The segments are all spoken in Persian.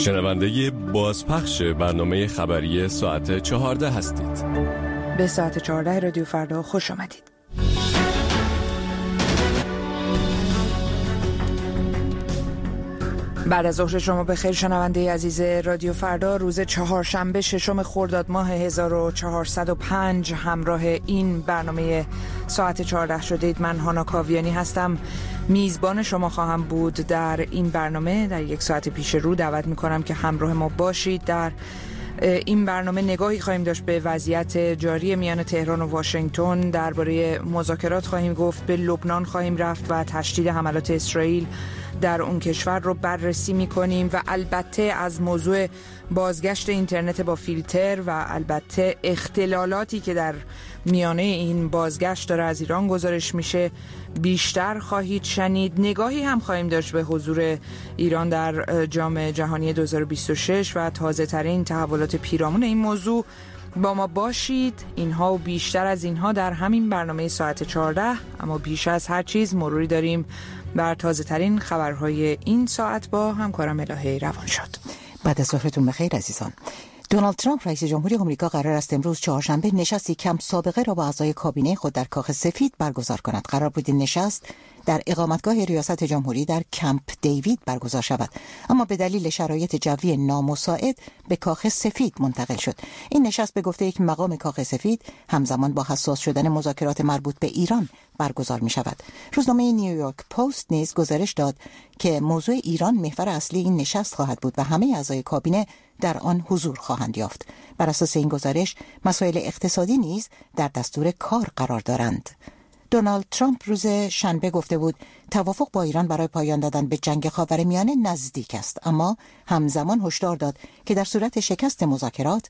شنونده بازپخش برنامه خبری ساعت 14 هستید. به ساعت 14 رادیو فردا خوش آمدید. بعد از ظهر شما بخیر شنونده عزیز رادیو فردا. روز چهارشنبه ششم خرداد ماه 1405 همراه این برنامه ساعت 14 شدید. من هانا کاویانی هستم، میزبان شما خواهم بود در این برنامه. در یک ساعت پیش رو دعوت میکنم که همراه ما باشید. در این برنامه نگاهی خواهیم داشت به وضعیت جاری میان تهران و واشنگتن، درباره مذاکرات خواهیم گفت، به لبنان خواهیم رفت و تشدید حملات اسرائیل در اون کشور رو بررسی میکنیم و البته از موضوع بازگشت اینترنت با فیلتر و البته اختلالاتی که در میانه این بازگشت داره از ایران گزارش میشه بیشتر خواهید شنید. نگاهی هم خواهیم داشت به حضور ایران در جام جهانی 2026 و تازه ترین تحولات پیرامون این موضوع. با ما باشید. اینها و بیشتر از اینها در همین برنامه ساعت 14. اما بیش از هر چیز مروری داریم بر تازه ترین خبرهای این ساعت با همکارم الهه روانشاد. بعد از ظهرتون بخیر عزیزان. دونالد ترامپ رئیس جمهوری آمریکا قرار است امروز چهارشنبه نشستی کم سابقه را با اعضای کابینه خود در کاخ سفید برگزار کند. قرار بود این نشست در اقامتگاه ریاست جمهوری در کمپ دیوید برگزار شود، اما به دلیل شرایط جوی نامساعد به کاخ سفید منتقل شد. این نشست به گفته یک مقام کاخ سفید همزمان با حساس شدن مذاکرات مربوط به ایران برگزار می شود. روزنامه نیویورک پست نیز گزارش داد که موضوع ایران محور اصلی این نشست خواهد بود و همه اعضای کابینه در آن حضور خواهند یافت. بر اساس این گزارش مسائل اقتصادی نیز در دستور کار قرار دارند. دونالد ترامپ روز شنبه گفته بود توافق با ایران برای پایان دادن به جنگ خاورمیانه نزدیک است، اما همزمان هشدار داد که در صورت شکست مذاکرات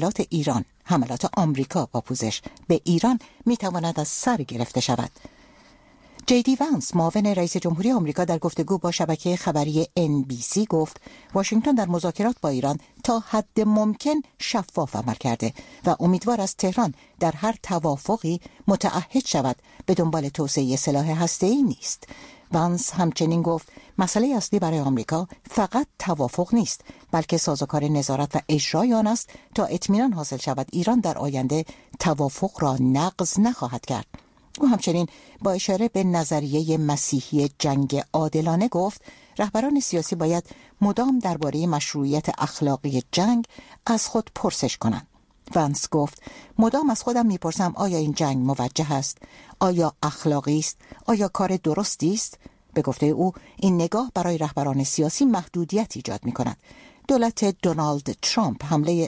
حملات آمریکا با پوزش به ایران میتواند از سر گرفته شود. جی دی وانس معاون رئیس جمهوری آمریکا در گفتگو با شبکه خبری NBC گفت واشنگتن در مذاکرات با ایران تا حد ممکن شفاف عمل کرده و امیدوار است تهران در هر توافقی متعهد شود به دنبال توسعه سلاح هسته‌ای نیست. وانس همچنین گفت مسئله اصلی برای آمریکا فقط توافق نیست، بلکه سازوکار نظارت و اجرای آن است تا اطمینان حاصل شود ایران در آینده توافق را نقض نخواهد کرد. او همچنین با اشاره به نظریه مسیحی جنگ عادلانه گفت رهبران سیاسی باید مدام درباره مشروعیت اخلاقی جنگ از خود پرسش کنند. وانس گفت مدام از خودم میپرسم آیا این جنگ موجه است؟ آیا اخلاقی است؟ آیا کار درستی است؟ به گفته او این نگاه برای رهبران سیاسی محدودیت ایجاد میکند. دولت دونالد ترامپ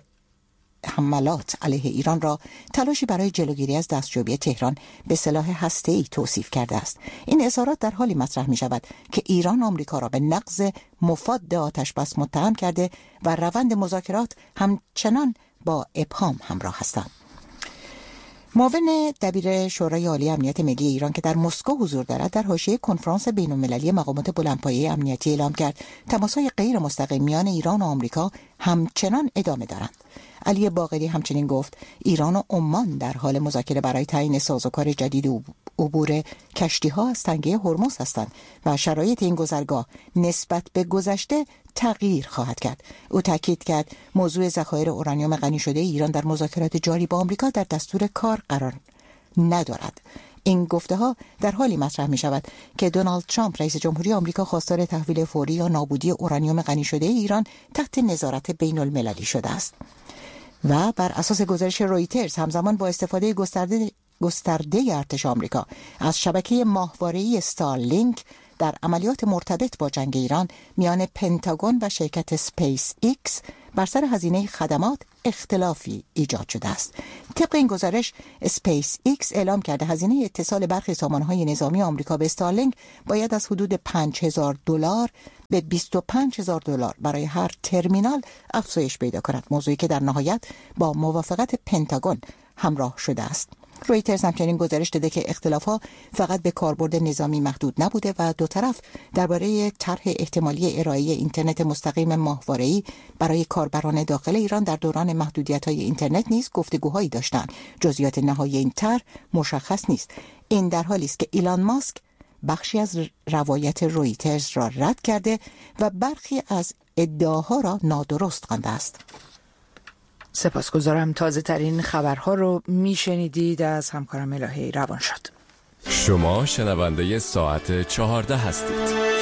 حملات علیه ایران را تلاشی برای جلوگیری از دستیابی تهران به سلاح هسته‌ای توصیف کرده است. این اظهارات در حالی مطرح می شود که ایران آمریکا را به نقض مفاد آتش‌بس متهم کرده و روند مذاکرات همچنان با ابهام همراه هستند. معاون دبیر شورای عالی امنیت ملی ایران که در مسکو حضور دارد در حاشیه کنفرانس بین‌المللی مقامات بلندپایه امنیتی اعلام کرد تماس‌های غیر مستقیم میان ایران و آمریکا همچنان ادامه دارند. علی باقری همچنین گفت ایران و عمان در حال مذاکره برای تعیین سازوکار جدید عبور کشتی‌ها از تنگه هرمز هستند و شرایط این گذرگاه نسبت به گذشته تغییر خواهد کرد. او تاکید کرد موضوع ذخایر اورانیوم غنی شده ایران در مذاکرات جاری با آمریکا در دستور کار قرار ندارد. این گفته‌ها در حالی مطرح می شود که دونالد ترامپ رئیس جمهوری آمریکا خواستار تحویل فوری یا نابودی اورانیوم غنی شده ایران تحت نظارت بین‌المللی شده است. و بر اساس گزارش رویترز همزمان با استفاده گسترده ارتش آمریکا از شبکه ماهواره‌ای استارلینک در عملیات مرتبط با جنگ ایران میان پنتاگون و شرکت سپیس ایکس بر سر هزینه خدمات اختلافی ایجاد شده است. طبق این گزارش سپیس ایکس اعلام کرده هزینه اتصال برخی سامانه‌های نظامی آمریکا به استارلینک باید از حدود $5,000 به $25,000 برای هر ترمینال افزایش پیدا کند، موضوعی که در نهایت با موافقت پنتاگون همراه شده است. رویترز همچنین گزارش داده که اختلاف‌ها فقط به کاربرد نظامی محدود نبوده و دو طرف درباره طرح احتمالی ارائه اینترنت مستقیم ماهواره‌ای برای کاربران داخل ایران در دوران محدودیت‌های اینترنت نیز گفتگوهایی داشتند. جزئیات نهایی این طرح مشخص نیست. این در حالی است که ایلان ماسک بخشی از روایت رویترز را رد کرده و برخی از ادعاها را نادرست خوانده است. سپاسگزارم. تازه ترین خبرها رو میشنیدید از همکارم الهی روانشاد. شما شنونده ساعت 14 هستید.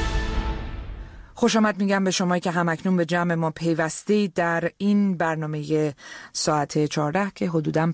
خوش آمد میگم به شمایی که همکنون به جمع ما پیوستید در این برنامه ساعت 14 که حدوداً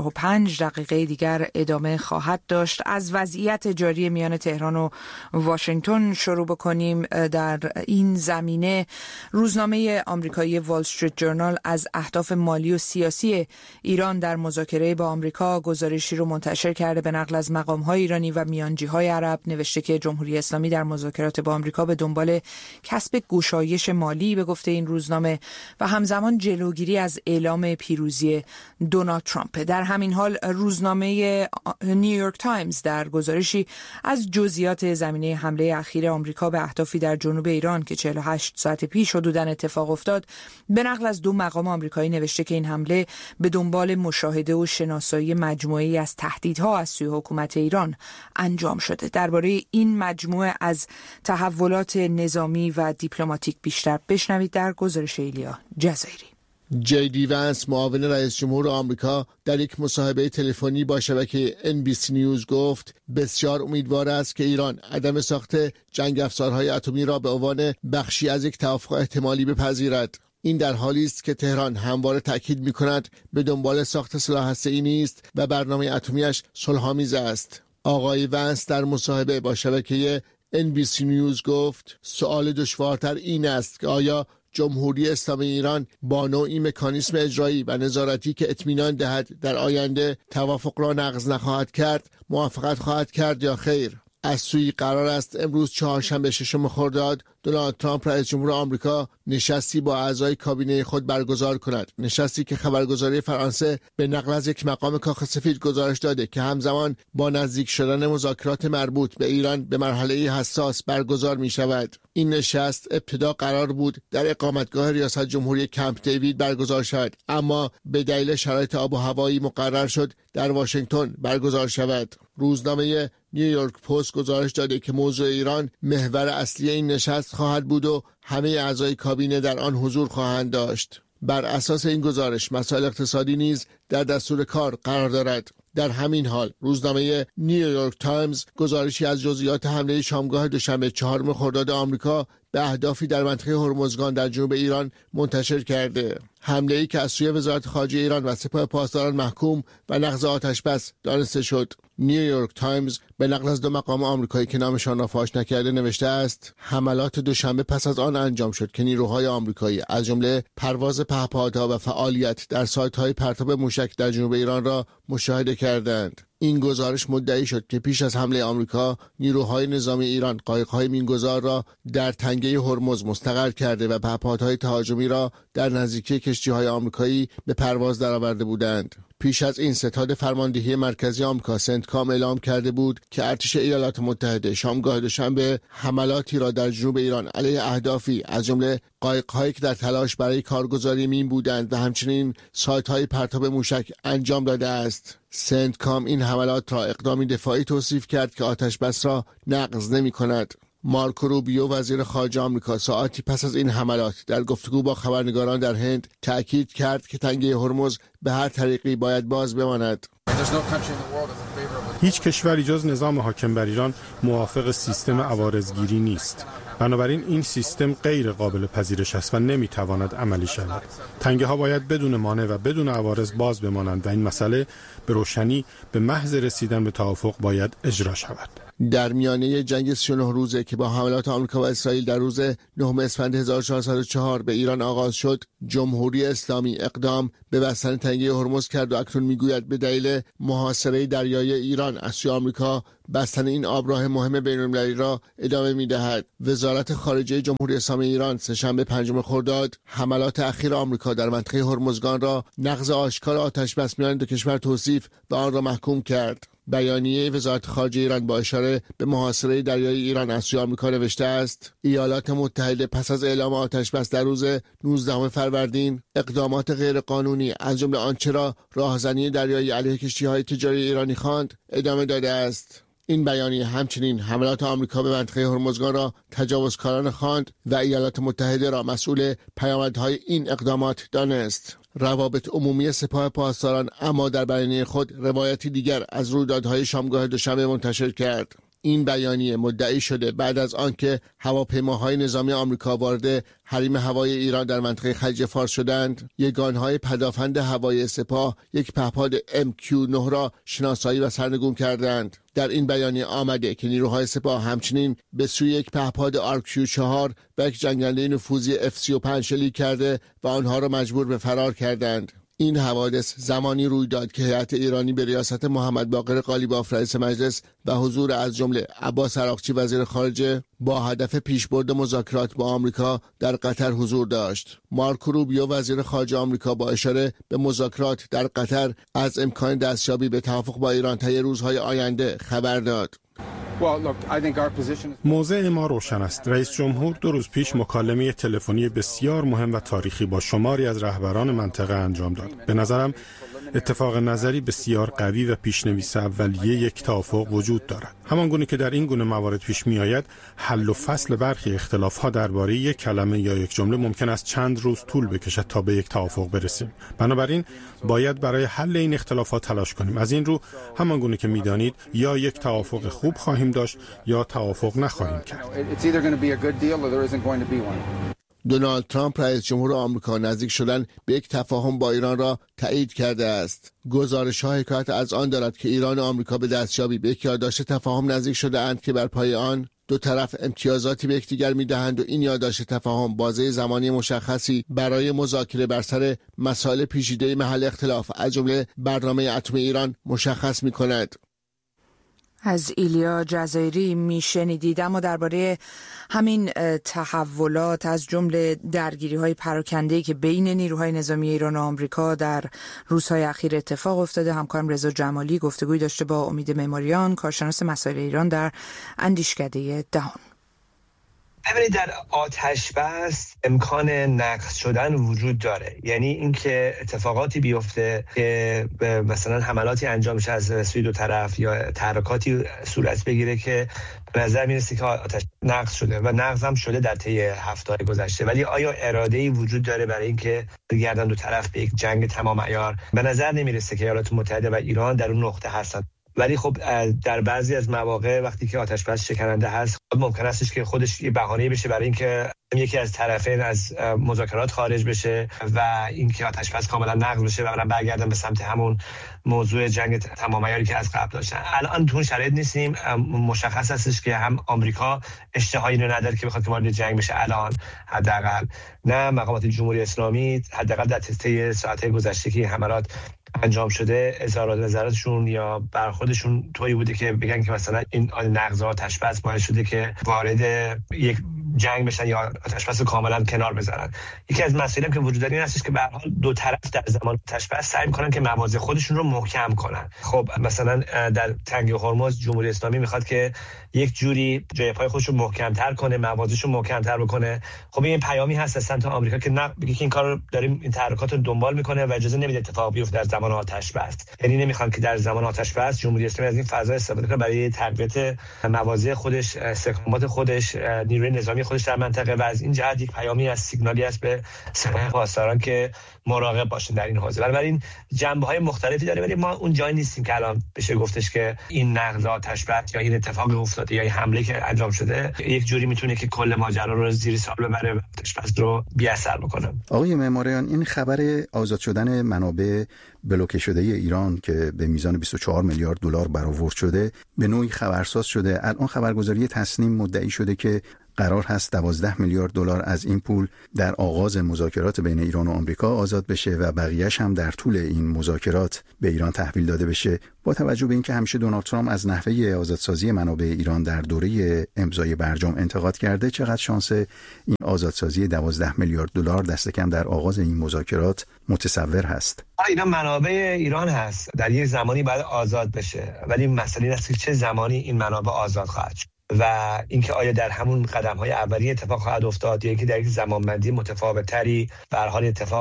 55 دقیقه دیگر ادامه خواهد داشت. از وضعیت جاری میان تهران و واشنگتن شروع بکنیم. در این زمینه روزنامه آمریکایی وال استریت جورنال از اهداف مالی و سیاسی ایران در مذاکره با آمریکا گزارشی رو منتشر کرده. به نقل از مقام‌های ایرانی و میانجی‌های عرب نوشته که جمهوری اسلامی در مذاکرات با آمریکا به دنبال کسب گشایش مالی به گفته این روزنامه و همزمان جلوگیری از اعلام پیروزی دونالد ترامپ. در همین حال روزنامه نیویورک تایمز در گزارشی از جزئیات زمینه حمله اخیر آمریکا به اهدافی در جنوب ایران که 48 ساعت پیش حدوداً اتفاق افتاد به نقل از 2 مقام آمریکایی نوشته که این حمله به دنبال مشاهده و شناسایی مجموعه‌ای از تهدیدها از سوی حکومت ایران انجام شده. درباره این مجموعه از تحولات نظامی و دیپلماتیک بیشتر بشنوید در گزارش ایلیا جزایری. جی دی ونس معاون رئیس جمهور آمریکا در یک مصاحبه تلفنی با شبکه NBC نیوز گفت بسیار امیدوار است که ایران عدم ساخت جنگ افزارهای اتمی را به عنوان بخشی از یک توافق احتمالی بپذیرد. این در حالی است که تهران همواره تاکید می‌کند به دنبال ساخت سلاح هسته‌ای نیست و برنامه اتمیش صلح‌آمیز است. آقای ونس در مصاحبه با شبکه NBC نیوز گفت سوال دشوارتر این است که آیا جمهوری اسلامی ایران با نوعی مکانیسم اجرایی و نظارتی که اطمینان دهد در آینده توافق را نقض نخواهد کرد موافقت خواهد کرد یا خیر. از سوی قرار است امروز چهارشنبه 6 خرداد دونالد ترامپ رئیس جمهور آمریکا نشستی با اعضای کابینه خود برگزار کند. نشستی که خبرگزاری فرانسه به نقل از یک مقام کاخ سفید گزارش داده که همزمان با نزدیک شدن مذاکرات مربوط به ایران به مرحله حساس برگزار می شود. این نشست ابتدا قرار بود در اقامتگاه ریاست جمهوری کمپ دیوید برگزار شود، اما به دلیل شرایط آب و هوایی مقرر شد در واشنگتن برگزار شود. روزنامه نیویورک پست گزارش داده که موضوع ایران محور اصلی این نشست خواهد بود و همه اعضای کابینه در آن حضور خواهند داشت. بر اساس این گزارش مسائل اقتصادی نیز در دستور کار قرار دارد. در همین حال روزنامه نیویورک تایمز گزارشی از جزئیات حمله شامگاه دوشنبه 4 خرداد آمریکا به اهدافی در منطقه هرمزگان در جنوب ایران منتشر کرده. حمله‌ای که از سوی وزارت خارجه ایران و سپاه پاسداران محکوم و نقض آتش‌بس دانسته شد. نیویورک تایمز به نقل از 2 مقام آمریکایی که نامشان را فاش نکرده نوشته است حملات دوشنبه پس از آن انجام شد که نیروهای آمریکایی از جمله پرواز پهپادها و فعالیت در سایت‌های پرتاب موشک در جنوب ایران را مشاهده کردند. این گزارش مدعی شد که پیش از حمله آمریکا نیروهای نظامی ایران قایق‌های مینگذار را در تنگه هرمز مستقر کرده و پهپادهای تهاجمی را در نزدیکی کشتی‌های آمریکایی به پرواز درآورده بودند. پیش از این ستاد فرماندهی مرکزی آمریکا سنتکام اعلام کرده بود که ارتش ایالات متحده شامگاه دوشنبه حملاتی را در جنوب ایران علیه اهدافی از جمله قایق‌هایی که در تلاش برای کارگزاری مین بودند و همچنین سایت‌های پرتاب موشک انجام داده است. سنتکام این حملات را اقدامی دفاعی توصیف کرد که آتش‌بس را نقض نمی‌کند. مارکو روبیو وزیر خارجه آمریکا ساعتی پس از این حملات در گفتگو با خبرنگاران در هند تأکید کرد که تنگه هرمز به هر طریقی باید باز بماند. هیچ کشوری جز نظام حاکم بر ایران موافق سیستم عوارضگیری نیست. بنابراین این سیستم غیر قابل پذیرش است و نمیتواند عملی شود. تنگه ها باید بدون مانع و بدون عوارض باز بمانند و این مسئله به روشنی به محض رسیدن به توافق باید اجرا شود. در میانه جنگ 39 روزه که با حملات آمریکا و اسرائیل در روز 9 اسفند 1404 به ایران آغاز شد، جمهوری اسلامی اقدام به بستن تنگه هرمز کرد و اکنون میگوید به دلیل محاصره دریایی ایران از سوی آمریکا بستن این آبراه مهم بین‌المللی را ادامه می‌دهد. وزارت خارجه جمهوری اسلامی ایران سه‌شنبه 5 خرداد حملات اخیر آمریکا در منطقه هرمزگان را نقض آشکار آتش‌بس میان دو کشور توصیف و آن را محکوم کرد. بیانیه وزارت خارجه ایران با اشاره به محاصره دریایی ایران از سوی آمریکا نوشته است ایالات متحده پس از اعلام آتش‌بس در روز 19 فروردین اقدامات غیرقانونی از جمله آنچه را راهزنی دریایی علیه کشتی‌های تجاری ایرانی خواند ادامه داده است. این بیانیه همچنین حملات آمریکا به منطقه هرمزگان را تجاوزکارانه خواند و ایالات متحده را مسئول پیامدهای این اقدامات دانست. روابط عمومی سپاه پاسداران اما در بیانیه خود روایتی دیگر از رویدادهای شامگاه دوشنبه منتشر کرد. این بیانیه مدعی شده بعد از آنکه هواپیماهای نظامی آمریکا وارد حریم هوایی ایران در منطقه خلیج فارس شدند، یگانهای پدافند هوایی سپاه یک پهپاد MQ-9 را شناسایی و سرنگون کردند. در این بیانیه آمده که نیروهای سپاه همچنین به سوی یک پهپاد RQ-4 و یک جنگنده نفوذی F-35 شلیک کرده و آنها را مجبور به فرار کردند. این حوادث زمانی روی داد که هیئت ایرانی به ریاست محمد باقر قالیباف رئیس مجلس و حضور از جمله عباس عراقچی وزیر خارجه با هدف پیشبرد مذاکرات با آمریکا در قطر حضور داشت. مارکو روبیو وزیر خارجه آمریکا با اشاره به مذاکرات در قطر از امکان دستیابی به توافق با ایران طی روزهای آینده خبر داد. موضع ما روشن است. رئیس جمهور 2 روز پیش مکالمه تلفنی بسیار مهم و تاریخی با شماری از رهبران منطقه انجام داد. به نظرم اتفاق نظری بسیار قوی و پیشنویس اولیه یک توافق وجود دارد. همانگونه که در این گونه موارد پیش می آید، حل و فصل برخی اختلاف‌ها درباره یک کلمه یا یک جمله ممکن است چند روز طول بکشد تا به یک توافق برسیم. بنابراین باید برای حل این اختلافات تلاش کنیم. از این رو همانگونه که می‌دانید یا یک توافق خوب خواهیم داشت یا توافق نخواهیم کرد. دونالد ترامپ رئیس جمهور آمریکا نزدیک شدن به یک تفاهم با ایران را تایید کرده است. گزارش‌ها حکایت از آن دارد که ایران و آمریکا به دستیابی به یک یادداشت تفاهم نزدیک شده اند که بر پایه آن دو طرف امتیازاتی به یکدیگر می‌دهند و این یادداشت تفاهم بازه زمانی مشخصی برای مذاکره بر سر مسائل پیچیده محل اختلاف از جمله برنامه اتمی ایران مشخص می‌کند. از ایلیا جزایری میشنیدید. اما درباره همین تحولات از جمله درگیری‌های پراکنده‌ای که بین نیروهای نظامی ایران و آمریکا در روزهای اخیر اتفاق افتاده، همکارم رضا جمالی گفتگوی داشته با امید معماریان، کارشناس مسائل ایران در اندیشکده دهان. ببینید، در آتش بس امکان نقض شدن وجود داره. یعنی اینکه اتفاقاتی بیفته که مثلا حملاتی انجام شه از سوی دو طرف یا تحرکاتی صورت بگیره که به نظر میرسه که آتش نقض شده و نقض هم شده در طی هفته‌های گذشته. ولی آیا اراده‌ای وجود داره برای اینکه برگردن دو طرف به یک جنگ تمام عیار؟ به نظر نمیرسه که ایالات متحده و ایران در اون نقطه هستن. ولی خب در بعضی از مواقع وقتی که آتش بس شکننده هست، ممکن استش که خودش یه بهانه‌ای بشه برای اینکه یکی از طرفین از مذاکرات خارج بشه و اینکه آتش بس کاملا نقض بشه و برگردن به سمت همون موضوع جنگ تمام عیاری که از قبل داشتن. الان تو اون شرایط نیستیم. مشخص هستش که هم آمریکا اشتهایی رو نداره که بخواد وارد جنگ بشه الان، حداقل نه مقامات جمهوری اسلامی، حداقل در طی ساعت‌های گذشته که حملات انجام شده اظهارات نظراتشون یا برخوردشون طوری بوده که بگن که مثلا این نقض آتش بس باعث شده که وارد یک جنگ بشن یا آتش بس رو کاملا کنار بذارن. یکی از مسائلی که وجود داره این هستش که به هر حال دو طرف در زمان آتش بس سعی می‌کنن که مواضع خودشون رو محکم کنن. خب مثلا در تنگه هرمز جمهوری اسلامی میخواد که یک جوری جای پای خودش رو محکم‌تر کنه، مواضعش رو محکم‌تر بکنه. خب این پیامی هست از سمت آمریکا که نه، بگه که این کارو داریم، این تحرکات رو دنبال میکنه و اجازه نمیده اتفاق بیفته در زمان آتش بس. یعنی نمیخوان که در زمان آتش بس جمهوری اسلامی از این فضا استفاده کنه برای تقویت مواضع خودش، استحکامات خودش، نیروی نظامی خودش در منطقه. و از این جهت یک پیامی از سیگنالی است به سپاه پاسداران که مراقب باشن در این حوزه. بنابراین جنبه‌های مختلفی داره، ولی ما اون جایی نیستیم که الان بشه گفتش که این نقض آتش بس یا این اتفاق افتاده یا این حمله که انجام شده یک جوری میتونه که کل ماجرا رو زیر سوال ببره و آتش بس رو بی‌اثر بکنه. آقای معماریان، این خبر آزاد شدن منابع بلوکه شده ایران که به میزان 24 میلیارد دلار برآورد شده به نوعی خبرساز شده. الان خبرگزاری تصنیم مدعی شده که قرار هست 12 میلیارد دلار از این پول در آغاز مذاکرات بین ایران و آمریکا آزاد بشه و بقیه‌اش هم در طول این مذاکرات به ایران تحویل داده بشه. با توجه به اینکه همیشه دونالد ترامپ از نحوه آزادسازی منابع ایران در دوره امضای برجام انتقاد کرده، چقدر شانس این آزادسازی 12 میلیارد دلار دست کم در آغاز این مذاکرات متصور هست؟ اینا منابع ایران هست، در یک زمانی باید آزاد بشه، ولی مسئله این است که چه زمانی این منابع آزاد خواهد شد و اینکه آیا در همون قدم‌های اولیه اتفاق خواهد افتاد یا اینکه در یک زمانبندی متفاوت‌تری به هر حال اتفاق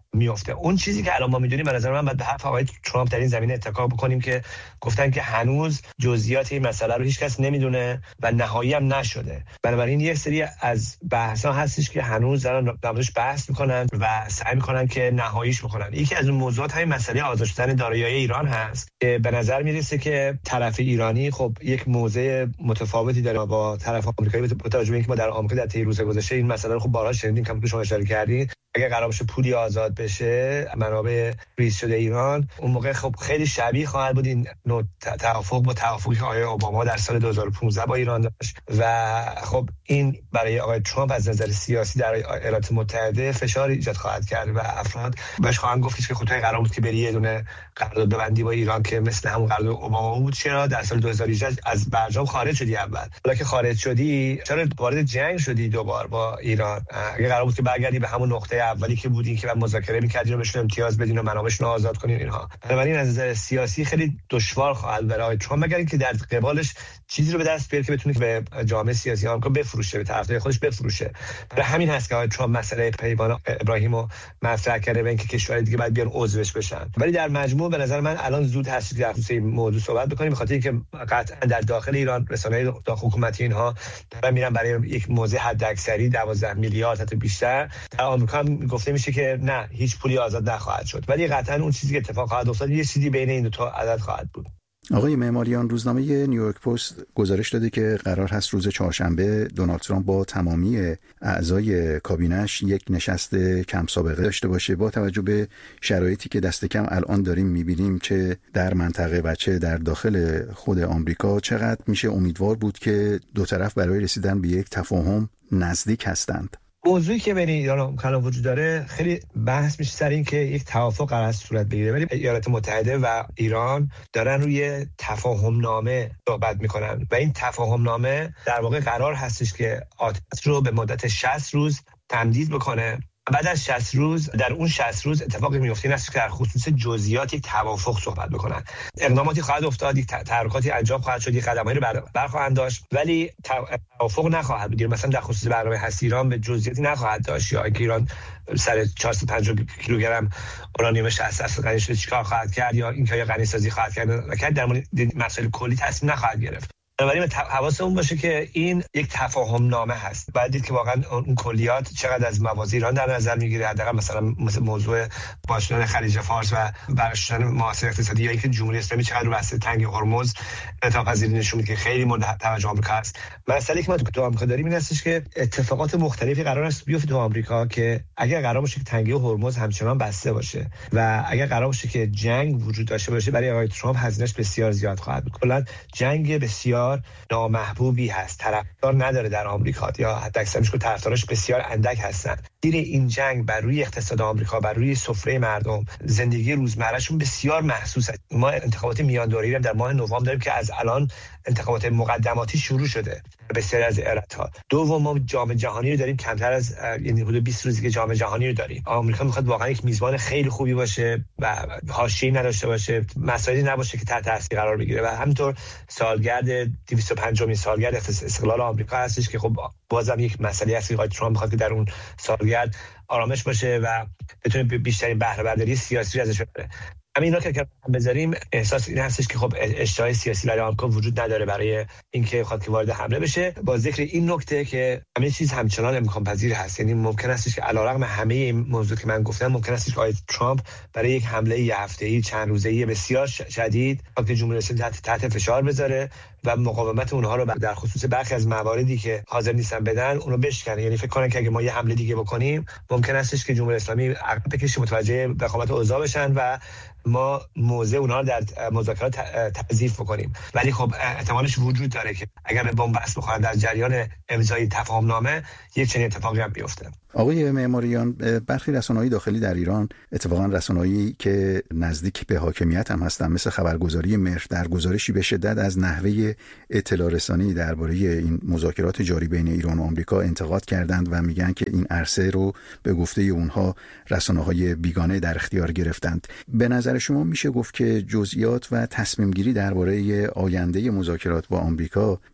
میفته. اون چیزی که الان ما میدونیم به نظر من باید به حرف آقای ترامپ در این زمینه اتکا بکنیم که گفتن که هنوز جزئیات این مسئله رو هیچ کس نمیدونه و نهایی هم نشده. بنابراین یک سری از بحث‌ها هستش که هنوز دارن دربارش بحث میکنن و سعی میکنن که نهاییش بکنن. یکی از اون موضوعات همین مسئله آزاد شدن دارایی‌های ایران هست که به نظر میرسه که طرف ایرانی خب یک موضع متفاوتی داره با طرف آمریکایی، با توجه به اینکه ما در آمریکا در طی روز گذشته این مسئله رو خب بارها شنیدیم که شما اشاره کردید. اگه قرار باشه پولی آزاد بشه منابع ریز شده ایران، اون موقع خب خیلی شبیه خواهد بود این نوع توافق با توافقی که آقای اوباما در سال 2015 با ایران داشت و خب این برای آقای ترامپ از نظر سیاسی در ایالات متحده فشار ایجاد خواهد کرد و افراد بهش خواهند گفت که خودت قرار بود که بری یه دونه قرارداد ببندی با ایران که مثل همون قرارداد اوباما بود، چرا در سال 2018 از برجام خارج شدی؟ اول حالا که خارج شدی چرا وارد جنگ شدی دوبار با ایران؟ اگه قرار بود که برگردی به همون نقطه اولی که بودین که بعد مذاکره می‌کردین و بهشون امتیاز بدین و منابعشون رو آزاد کنین اینها، بنابراین از نظر سیاسی خیلی دشوار خواهد برای ترامپ مگر اینکه در قبالش چیزی رو به دست بیاره که بتونه به جامعه سیاسی آمریکا بفروشه، به طرفدار خودش بفروشه. برای همین هست که آقای ترامپ مسئله پیمان ابراهیمو مطرح کرده و اینکه کشورهای دیگه باید بیان عضوش بشن. ولی در مجموع به نظر من الان زود هست که در خصوص این موضوع صحبت بکنیم، بخاطر اینکه قطعا در داخل ایران رسانه‌های حکومتی اینها دارن میرن برای یک موضع حداکثری 12 میلیارد تا بیشتر. در آمریکا گفته میشه که نه هیچ پولی آزاد نخواهد شد، ولی قطعا اون چیزی که اتفاق خواهد افتاد یه چیزی بین این دو تا عدد خواهد بود. آقای معماریان، روزنامه نیویورک پست گزارش داده که قرار هست روز چهارشنبه دونالد ترامپ با تمامی اعضای کابینه‌اش یک نشست کم سابقه داشته باشه. با توجه به شرایطی که دست کم الان داریم می‌بینیم چه در منطقه و چه در داخل خود آمریکا، چقدر میشه امیدوار بود که دو طرف برای رسیدن به یک تفاهم نزدیک هستند؟ موضوعی که بین ایران و آمریکا وجود داره خیلی بحث میشه سر این که یک توافق قرار صورت بگیره، ولی ایالات متحده و ایران دارن روی تفاهم نامه صحبت میکنن و این تفاهم نامه در واقع قرار هستش که آتش رو به مدت 60 روز تمدید بکنه. بعد از 60 روز در اون 60 روز اتفاقی میفته این است که در خصوص جزئیات یک توافق صحبت بکنن. اقداماتی خواهد افتاد، یک تحرکاتی انجام خواهد شد، یک قدمایی رو برخواهند داشت، ولی توافق نخواهد بود. مثلا در خصوص برنامه هستی ایران به جزئیاتی نخواهد داشت، یا اینکه ایران سر 450 کیلوگرم اورانیوم 60% غنی شده چیکار خواهد کرد، یا اینکه یا غنی سازی خواهد کرد، در مورد مسائل کلی تصمیم نخواهد گرفت. بنابراین حواسمون باشه که این یک تفاهم نامه هست. باید دید که واقعا اون کلیات چقدر از موازی ایران در نظر میگیره، حداقل مثلا موضوع باز شدن خلیج فارس و برشتن معاصر اقتصادی، یا اینکه جمهوری اسلامی چقدر رو بحث تنگ هرمز انعطاف‌پذیری نشون میده که خیلی مورد توجه آمریکا است. مسئله که ما تو آمریکا داریم این هستش که اتفاقات مختلفی قرار است بیفته تو آمریکا که اگر قرار باشه که تنگی هرمز همچنان بسته باشه و اگر قرار باشه که جنگ وجود داشته باشه، برای آقای ترامپ هزینه‌اش بسیار زیاد خواهد بود. کلا جنگ بسیار نامحبوبی هست، طرفدار نداره در آمریکا، یا حتی اکثرش که طرفدارش بسیار اندک هستن. زیر این جنگ بر روی اقتصاد آمریکا، بر روی سفره مردم، زندگی روزمرهشون بسیار محسوس است. ما انتخابات میان دوره‌ای در ماه نوامبر داریم که از الان انتخابات مقدماتی شروع شده بسیار از ایالت‌ها. دوم ما جام جهانی رو داریم، کمتر از یعنی حدود 20 روزی که جام جهانی رو داریم. آمریکا میخواد واقعا یک میزبان خیلی خوبی باشه و حاشیه‌ای نداشته باشه، مسائلی نباشه که تحت تاثیر قرار بگیره. و همینطور سالگرد 250مین سالگرد استقلال آمریکا هستش که خب بازم یک مسئله است که آقای ترامپ میخواد که در اون سالگرد آرامش باشه و بتونه بیشترین بهره برداری سیاسی ازش ببره. همینا که بذاریم احساس این هستش که خب اشتهای سیاسی برای آمریکا وجود نداره برای اینکه بخواد که وارد حمله بشه. با ذکر این نکته که همه چیز همچنان امکان پذیر هست، یعنی ممکن است که علیرغم همه این موضوع که من گفتم، ممکن است که آقای ترامپ برای یک حمله یه هفته‌ای چند روزه‌ای بسیار شدید که جمهوری اسلامی تحت فشار بذاره و مقاومت اونها رو در خصوص برخی از مواردی که حاضر نیستن بدن اونو بشکنه. یعنی فکر کنن که اگه ما یه حمله دیگه بکنیم ممکن استش که جمهوری اسلامی عقب بکشه، متوجه وخامت اوضاع بشن و ما موضع اونها رو در مذاکرات تضعیف بکنیم. ولی خب احتمالش وجود داره که اگر به بن‌بست بخورن در جریان امضای تفاهم نامه یک چنین اتفاقی هم بیفته. آقای معماریان، برخی رسانه‌های داخلی در ایران، اتفاقا رسانه‌ای که نزدیک به حاکمیت هم هستن مثل خبرگزاری مهر، در گزارشی به شدت از نحوه اطلاع رسانی درباره این مذاکرات جاری بین ایران و آمریکا انتقاد کردند و میگن که این عرصه رو به گفته اونها رسانه‌های بیگانه در اختیار گرفتند. به نظر شما میشه گفت که جزئیات و تصمیم گیری درباره آینده مذاکرات با آمریکا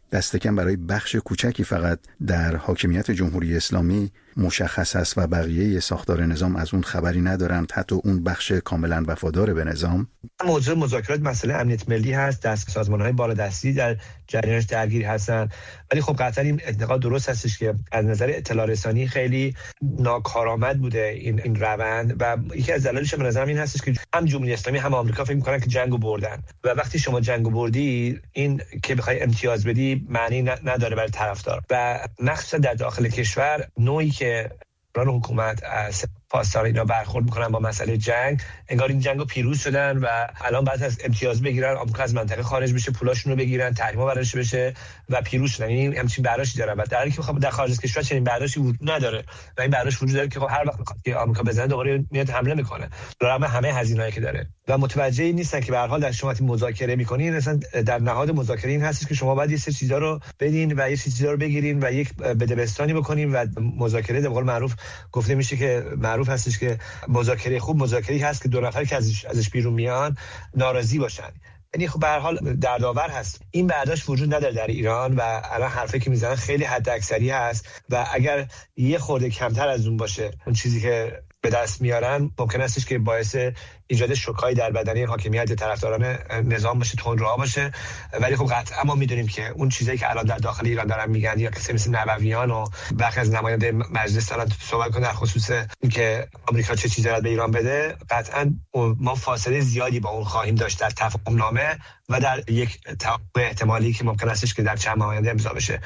دست کم برای بخش کوچکی فقط در حاکمیت جمهوری اسلامی مشخص است و بقیه ساختار نظام از اون خبری ندارند، حتی اون بخش کاملا وفادار به نظام. موضوع مذاکرات مسئله امنیت ملی هست، دست سازمان‌های بالادستی در جریانش درگیر هستن، ولی خب قطعا این انتقاد درست هستش که از نظر اطلاع رسانی خیلی ناکارآمد بوده این روند و یکی از دلایلش به نظرم این هستش که هم جمهوری اسلامی هم آمریکا فکر می‌کنن که جنگو بردن و وقتی شما جنگو بردی این که بخوای امتیاز بدی معنی نداره برای طرفدار و مخصوصا در داخل کشور نوعی که حکومت از پاسدار اینا برخورد میکنن با مسئله جنگ، انگار این جنگو پیروز شدن و الان بعد از امتیاز بگیرن آمریکا از منطقه خارج بشه، پولاشون رو بگیرن، تحریما براش بشه و پیروز شدن. این همچین برداشتی دارن و در حالی که خب در خارج از کشور چنین برداشتی وجود نداره و این برداشت وجود داره که خب هر وقت میخواد که آمریکا بزنه دوباره میاد حمله میکنه رغم همه هزینه‌ای که داره و متوجه نیستن که به هر حال در شما مذاکره میکنین، اصلا در نهاد مذاکره این هستش که شما باید یه سری چیزا رو بدین و یه سری چیزا رو بگیرین و یک بدبستانی بکنین و مذاکره به قول معروف گفته میشه که معروف هستش که مذاکره خوب مذاکره هست که دو نفر که ازش بیرون میان ناراضی باشن. یعنی خب به هر حال دردآور هست. این برداشت وجود نداره در ایران و الان حرفی که میزنن خیلی حد اکثری هست و اگر یه خورده کمتر از اون باشه اون چیزی که به دست میارن ممکن استش که باعث ایجاد شوکایی در بدن حاکمیت طرفداران نظام باشه، تندرو باشه، ولی خب قطعا ما میدونیم که اون چیزایی که الان در داخل ایران دارن میگن یا کسی مثل نوویان و برخی از نماینده مجلس دارن صحبت کنن در خصوص اینکه آمریکا چه چیزی داره به ایران بده، قطعا ما فاصله زیادی با اون خواهیم داشت در تفاهم نامه و در یک توافق احتمالی که ممکن استش که در چند ماه آینده امضا بشه.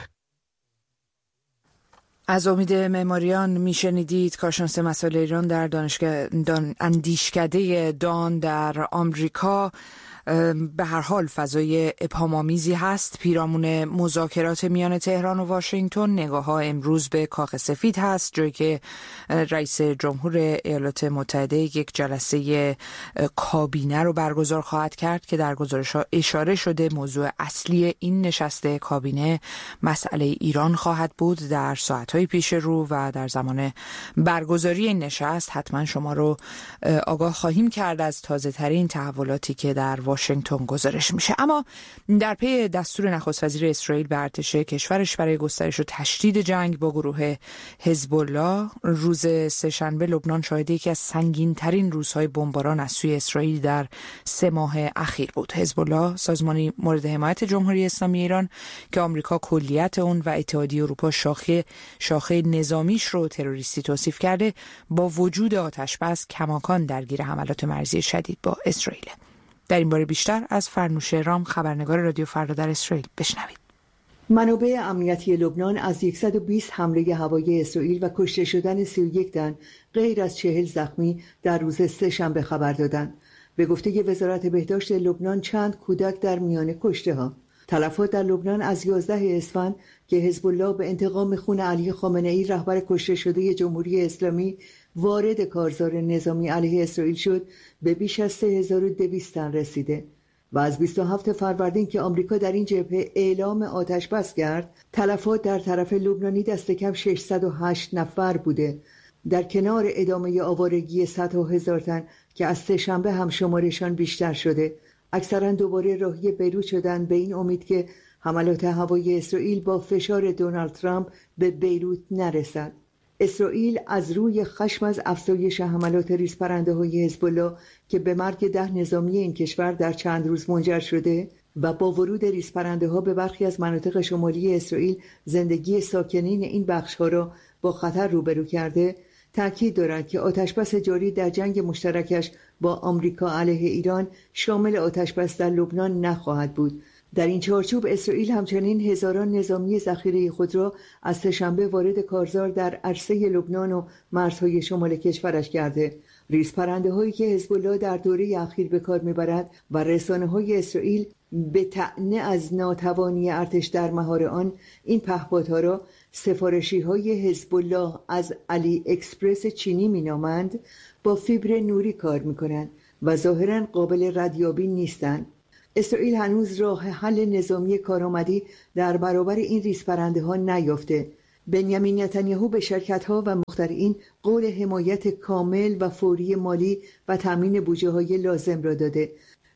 از امید معماریان میشنیدید، کارشناس مسائل ایران در اندیشکده دان در آمریکا. به هر حال فضای ابهام‌آمیزی هست پیرامون مذاکرات میان تهران و واشنگتن. نگاه‌ها امروز به کاخ سفید هست، جایی که رئیس جمهور ایالات متحده یک جلسه کابینه رو برگزار خواهد کرد که در گزارش‌ها اشاره شده موضوع اصلی این نشست کابینه مسئله ایران خواهد بود در ساعت‌های پیش رو و در زمان برگزاری این نشست حتما شما رو آگاه خواهیم کرد از تازه‌ترین تحولاتی که در واشنگتن گزارش میشه. اما در پی دستور نخست وزیر اسرائیل به ارتش کشورش برای گسترش و تشدید جنگ با گروه حزب الله، روز سه‌شنبه لبنان شاهد یکی از سنگین‌ترین روزهای بمباران از سوی اسرائیل در 3 ماه اخیر بود. حزب الله سازمانی مورد حمایت جمهوری اسلامی ایران که آمریکا کلیت اون و اتحادیه اروپا شاخه نظامیش رو تروریستی توصیف کرده، با وجود آتش‌بس کماکان درگیر حملات مرزی شدید با اسرائیل. در این باره بیشتر از فرنوش رام، خبرنگار رادیو فردا در اسرائیل، بشنوید. منابع امنیتی لبنان از 120 حمله هوایی اسرائیل و کشته شدن 31 تن غیر از 40 زخمی در روز سه‌شنبه خبر دادند. به گفته وزارت بهداشت لبنان چند کودک در میان کشته‌ها. تلفات در لبنان از 11 اسفند که حزب الله به انتقام خون علی خامنه‌ای رهبر کشته شده جمهوری اسلامی وارد کارزار نظامی علیه اسرائیل شد به بیش از 3200 تن رسیده و از 27 فروردین که آمریکا در این جبهه اعلام آتش بس کرد، تلفات در طرف لبنانی دست کم 608 نفر بوده، در کنار ادامه آوارگی صدها هزار تن که از سه‌شنبه هم شمارشان بیشتر شده. اکثرا دوباره راهی بیروت شدند به این امید که حملات هوایی اسرائیل با فشار دونالد ترامپ به بیروت نرسد. اسرائیل از روی خشم از افزایش حملات ریزپرنده‌های حزب الله که به مرگ 10 نظامی این کشور در چند روز منجر شده و با ورود ریزپرنده‌ها به برخی از مناطق شمالی اسرائیل زندگی ساکنین این بخش‌ها را با خطر روبرو کرده، تأکید دارد که آتشبس جاری در جنگ مشترکش با آمریکا علیه ایران شامل آتشبس در لبنان نخواهد بود. در این چارچوب اسرائیل همچنین هزاران نظامی ذخیره خود را از سه‌شنبه وارد کارزار در عرصه لبنان و مرزهای شمال کشورش کرده. ریزپرنده‌هایی که حزب الله در دوره اخیر به کار می‌برد و رسانه‌های اسرائیل به طعنه از ناتوانی ارتش در مهار آن این پهپادها را سفارشی‌های حزب الله از علی اکسپرس چینی می‌نامند، با فیبر نوری کار می‌کنند و ظاهراً قابل ردیابی نیستند. اسرائیل هنوز راه حل نظامی کارآمدی در برابر این ریزپرنده‌ها نیافته. بنیامین نتانیاهو به شرکت‌ها و مخترعین قول حمایت کامل و فوری مالی و تامین بودجه‌های لازم را داده.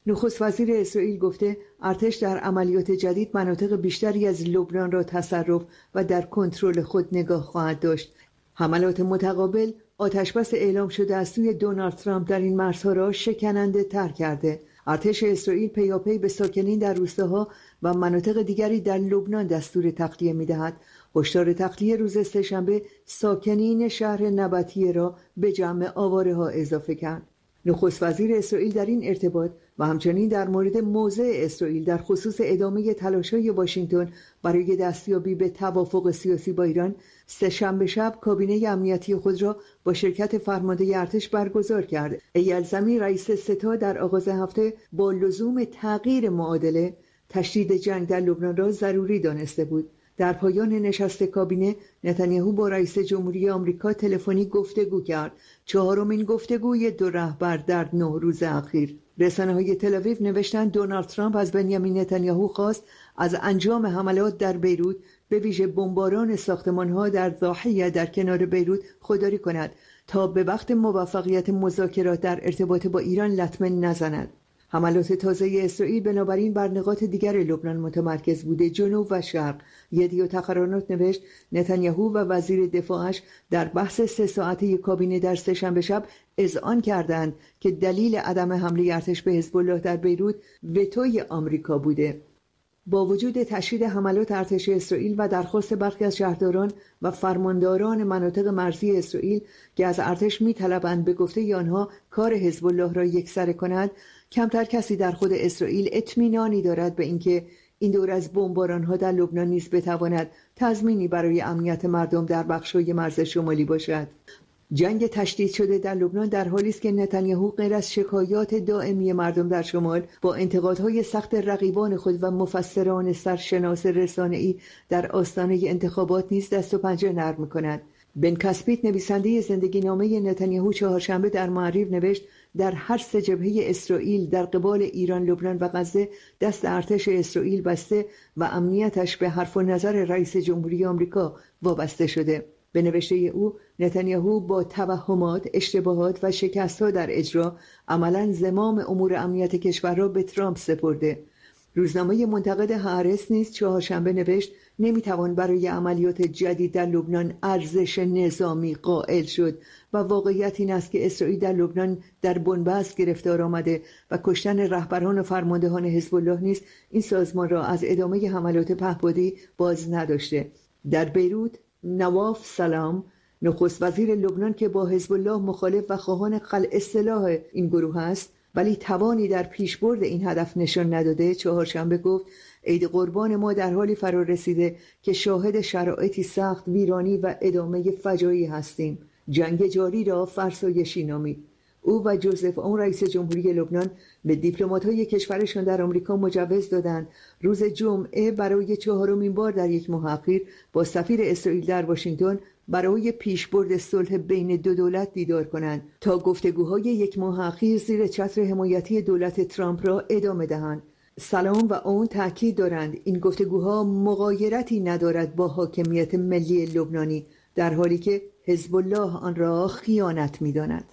نخست وزیر اسرائیل گفته ارتش در عملیات جدید مناطق بیشتری از لبنان را تصرف و در کنترل خود نگاه خواهد داشت. حملات متقابل آتشبس اعلام شده از سوی دونالد ترامپ در این مرزها را شکننده تر کرده. ارتش اسرائیل پیاپی به ساکنین در روستاها و مناطق دیگری در لبنان دستور تخلیه می‌دهد. هشدار تخلیه روز سه‌شنبه ساکنین شهر نبطیه را به جمع آواره‌ها اضافه کرد. نخست وزیر اسرائیل در این ارتباط و همچنین در مورد موضع اسرائیل در خصوص ادامه تلاش‌های واشنگتن برای دستیابی به توافق سیاسی با ایران سه‌شنبه شب کابینه امنیتی خود را با شرکت فرمانده ارتش برگزار کرد. ایل زمین رئیس ستا در آغاز هفته با لزوم تغییر معادله تشدید جنگ در لبنان را ضروری دانسته بود. در پایان نشست کابینه نتانیاهو با رئیس جمهوری آمریکا تلفنی گفتگو کرد. چهارمین گفتگوی دو رهبر در 9 روز اخیر. رسانه‌های تل‌آویو نوشتند دونالد ترامپ از بنیامین نتانیاهو خواست از انجام حملات در بیروت به ویژه بمباران ساختمان‌ها در ضاحیه در کنار بیروت خودداری کند تا به وقت موفقیت مذاکرات در ارتباط با ایران لطمه نزند. حملات تازه اسرائیل بنابراین بر نقاط دیگر لبنان متمرکز بوده، جنوب و شرق. یدیو تقارنات نوشت نتانیاهو و وزیر دفاعش در بحث 3 ساعته کابینه در سه‌شنبه شب اذعان کردند که دلیل عدم حمله ارتش به حزب الله در بیروت وتوی آمریکا بوده. با وجود تشدید حملات ارتش اسرائیل و درخواست برخی از شهرداران و فرمانداران مناطق مرزی اسرائیل که از ارتش می‌طلبند به گفته آنها کار حزب الله را یکسره کند، کمتر کسی در خود اسرائیل اطمینانی دارد به اینکه این دور از بمباران‌ها در لبنان نیز بتواند تضمینی برای امنیت مردم در بخش‌های مرز شمالی باشد. جنگ تشدید شده در لبنان در حالی است که نتانیاهو غیر از شکایات دائمی مردم در شمال با انتقادهای سخت رقیبان خود و مفسران سرشناس رسانه‌ای در آستانه انتخابات نیز دست و پنجه نرم می‌کند. بن کسپیت نویسنده زندگی نامه نتانیاهو چهارشنبه در معریف نوشت در هر 3 جبهه اسرائیل در قبال ایران، لبنان و غزه دست ارتش اسرائیل بسته و امنیتش به حرف و نظر رئیس جمهوری آمریکا وابسته شده. به نوشته او نتانیاهو با توهمات، اشتباهات و شکست‌ها در اجرا عملاً زمام امور امنیت کشور را به ترامپ سپرده. روزنامه منتقد هارس نیز چهارشنبه نوشت نمیتوان برای عملیات جدید در لبنان ارزش نظامی قائل شد و واقعیت این است که اسرائیل در لبنان در بنبست گرفتار آمده و کشتن رهبران و فرماندهان حزب الله نیز این سازمان را از ادامه حملات پهپادی باز نداشته. در بیروت نواف سلام نخست وزیر لبنان که با حزب الله مخالف و خواهان خلع سلاح این گروه است ولی توانی در پیشبرد این هدف نشان نداده، چهارشنبه گفت عید قربان ما در حالی فرا رسیده که شاهد شرایطی سخت، ویرانی و ادامه فجایعی هستیم. جنگ جاری را فرسایشی نامید. او و جوزف اون رئیس جمهوری لبنان به دیپلمات‌های کشورشان در آمریکا مجوز دادند روز جمعه برای 4مین بار در یک ماه اخیر با سفیر اسرائیل در واشنگتن برای پیشبرد صلح بین 2 دولت دیدار کنند تا گفتگوهای یک ماه اخیر زیر چتر حمایتی دولت ترامپ را ادامه دهند. سلام و اون تاکید دارند این گفتگوها مغایرتی ندارد با حاکمیت ملی لبنانی، در حالی که حزب الله آن را خیانت می‌داند.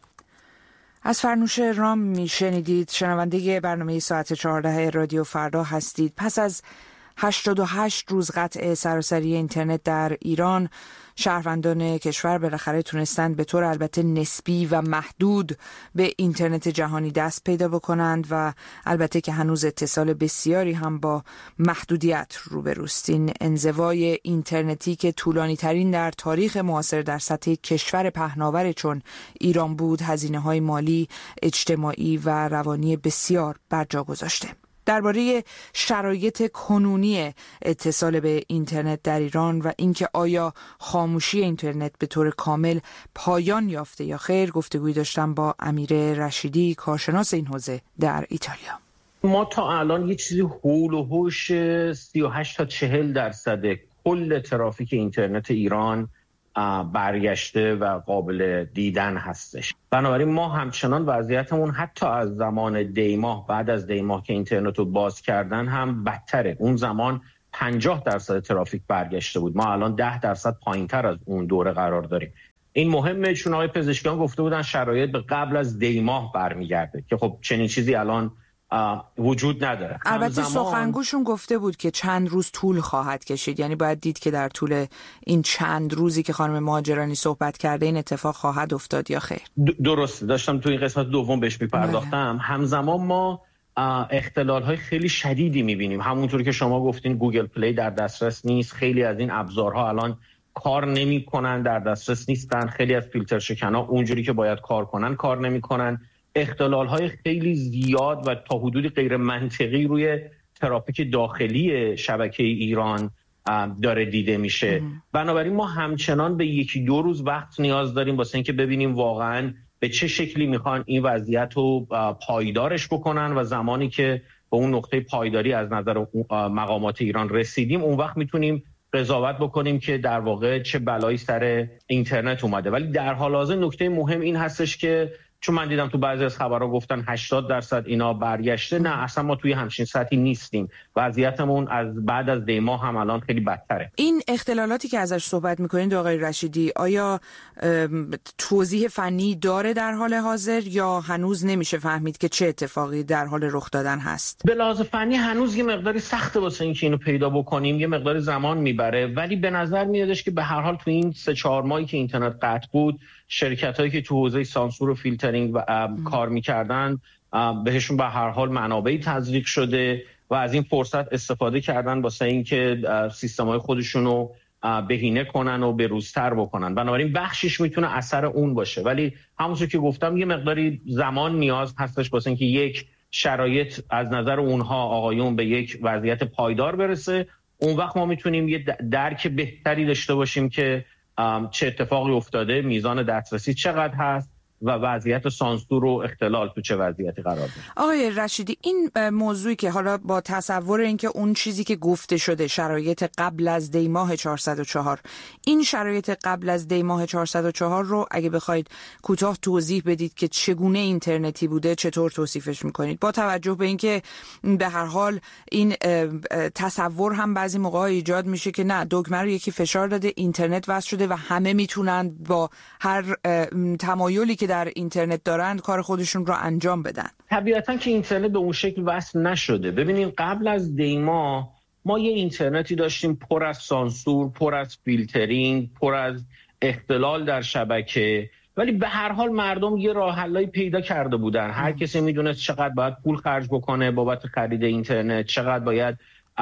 از فرنوش رام میشنیدید. شنونده برنامه ساعت 14 رادیو فردا هستید. پس از 88 روز قطع سراسری اینترنت در ایران، شهروندان کشور بالاخره تونستند به طور البته نسبی و محدود به اینترنت جهانی دست پیدا بکنند و البته که هنوز اتصال بسیاری هم با محدودیت روبروست. این انزوای اینترنتی که طولانی ترین در تاریخ معاصر در سطح کشور پهناور چون ایران بود، هزینه‌های مالی، اجتماعی و روانی بسیار بر جا گذاشته. درباره شرایط کنونی اتصال به اینترنت در ایران و اینکه آیا خاموشی اینترنت به طور کامل پایان یافته یا خیر، گفتگوی داشتم با امیر رشیدی، کارشناس این حوزه در ایتالیا. ما تا الان یه چیزی هول و هوش 38 تا 40% کل ترافیک اینترنت ایران برگشته و قابل دیدن هستش. بنابراین ما همچنان وضعیتمون حتی از زمان دیماه، بعد از دیماه که اینترنت رو باز کردن هم بدتره. اون زمان 50% ترافیک برگشته بود، ما الان 10% پایین‌تر از اون دوره قرار داریم. این مهمه چون آقای پزشکیان گفته بودن شرایط به قبل از دیماه برمیگرده که خب چنین چیزی الان وجود نداره. البته سخنگوشون گفته بود که چند روز طول خواهد کشید، یعنی باید دید که در طول این چند روزی که خانم مهاجرانی صحبت کرده این اتفاق خواهد افتاد یا خیر. درسته، داشتم توی این قسمت دوم بهش میپرداختم. همزمان ما اختلال‌های خیلی شدیدی می‌بینیم. همونطور که شما گفتین گوگل پلی در دسترس نیست، خیلی از این ابزارها الان کار نمی‌کنن، در دسترس نیستن، خیلی از فیلتر شکن‌ها اونجوری که باید کار کنن کار نمی‌کنن. اختلال‌های خیلی زیاد و تا حدودی غیر منطقی روی ترافیک داخلی شبکه ایران داره دیده میشه. بنابراین ما همچنان به 1-2 روز وقت نیاز داریم واسه اینکه ببینیم واقعاً به چه شکلی میخوان این وضعیت رو پایدارش بکنن و زمانی که به اون نقطه پایداری از نظر مقامات ایران رسیدیم اون وقت میتونیم قضاوت بکنیم که در واقع چه بلایی سر اینترنت اومده. ولی در حال حاضر نکته مهم این هستش که چون من دیدم تو بعضی از خبرها گفتن 80% اینا برگشته، نه اصلا ما توی همچین سطحی نیستیم. وضعیتمون از بعد از دی ماه هم الان خیلی بدتره. این اختلالاتی که ازش صحبت میکنید آقای رشیدی آیا توضیح فنی داره در حال حاضر یا هنوز نمیشه فهمید که چه اتفاقی در حال رخ دادن هست؟ به لحاظ فنی هنوز یه مقداری سخته واسه اینکه اینو پیدا بکنیم، یه مقداری زمان میبره، ولی به نظر میادش که به هر حال تو این 3-4 ماهی که اینترنت قطع بود شرکتایی که تو حوزه سانسور و فیلترینگ کار میکردن بهشون به هر حال منابعی تزریق شده و از این فرصت استفاده کردن واسه اینکه سیستم‌های خودشون رو بهینه کنن و بروزتر بکنن. بنابراین بخشش میتونه اثر اون باشه، ولی همونطور که گفتم یه مقداری زمان نیاز هستش واسه اینکه یک شرایط از نظر اونها آقایون به یک وضعیت پایدار برسه. اون وقت ما میتونیم یه درک بهتری داشته باشیم که چه اتفاقی افتاده، میزان دسترسی چقدر هست و وضعیت سانسور و اختلال تو چه وضعیتی قرار داره. آقای رشیدی این موضوعی که حالا با تصور اینکه اون چیزی که گفته شده شرایط قبل از دی ماه 404 این شرایط قبل از دی ماه 404 رو اگه بخواید کوتاه توضیح بدید که چگونه اینترنتی بوده چطور توصیفش میکنید، با توجه به اینکه به هر حال این تصور هم بعضی موقع ایجاد میشه که نه دکمه رو یکی فشار داده اینترنت وصل شده و همه میتونن با هر تمایلی که در اینترنت دارند کار خودشون رو انجام بدن. طبیعتاً که اینترنت به اون شکل وصل نشده. ببینین قبل از دی ماه ما یه اینترنتی داشتیم پر از سانسور، پر از فیلترینگ، پر از اختلال در شبکه، ولی به هر حال مردم یه راه حلایی پیدا کرده بودن. هر کسی میدونست چقدر باید پول خرج بکنه بابت خرید اینترنت، چقدر باید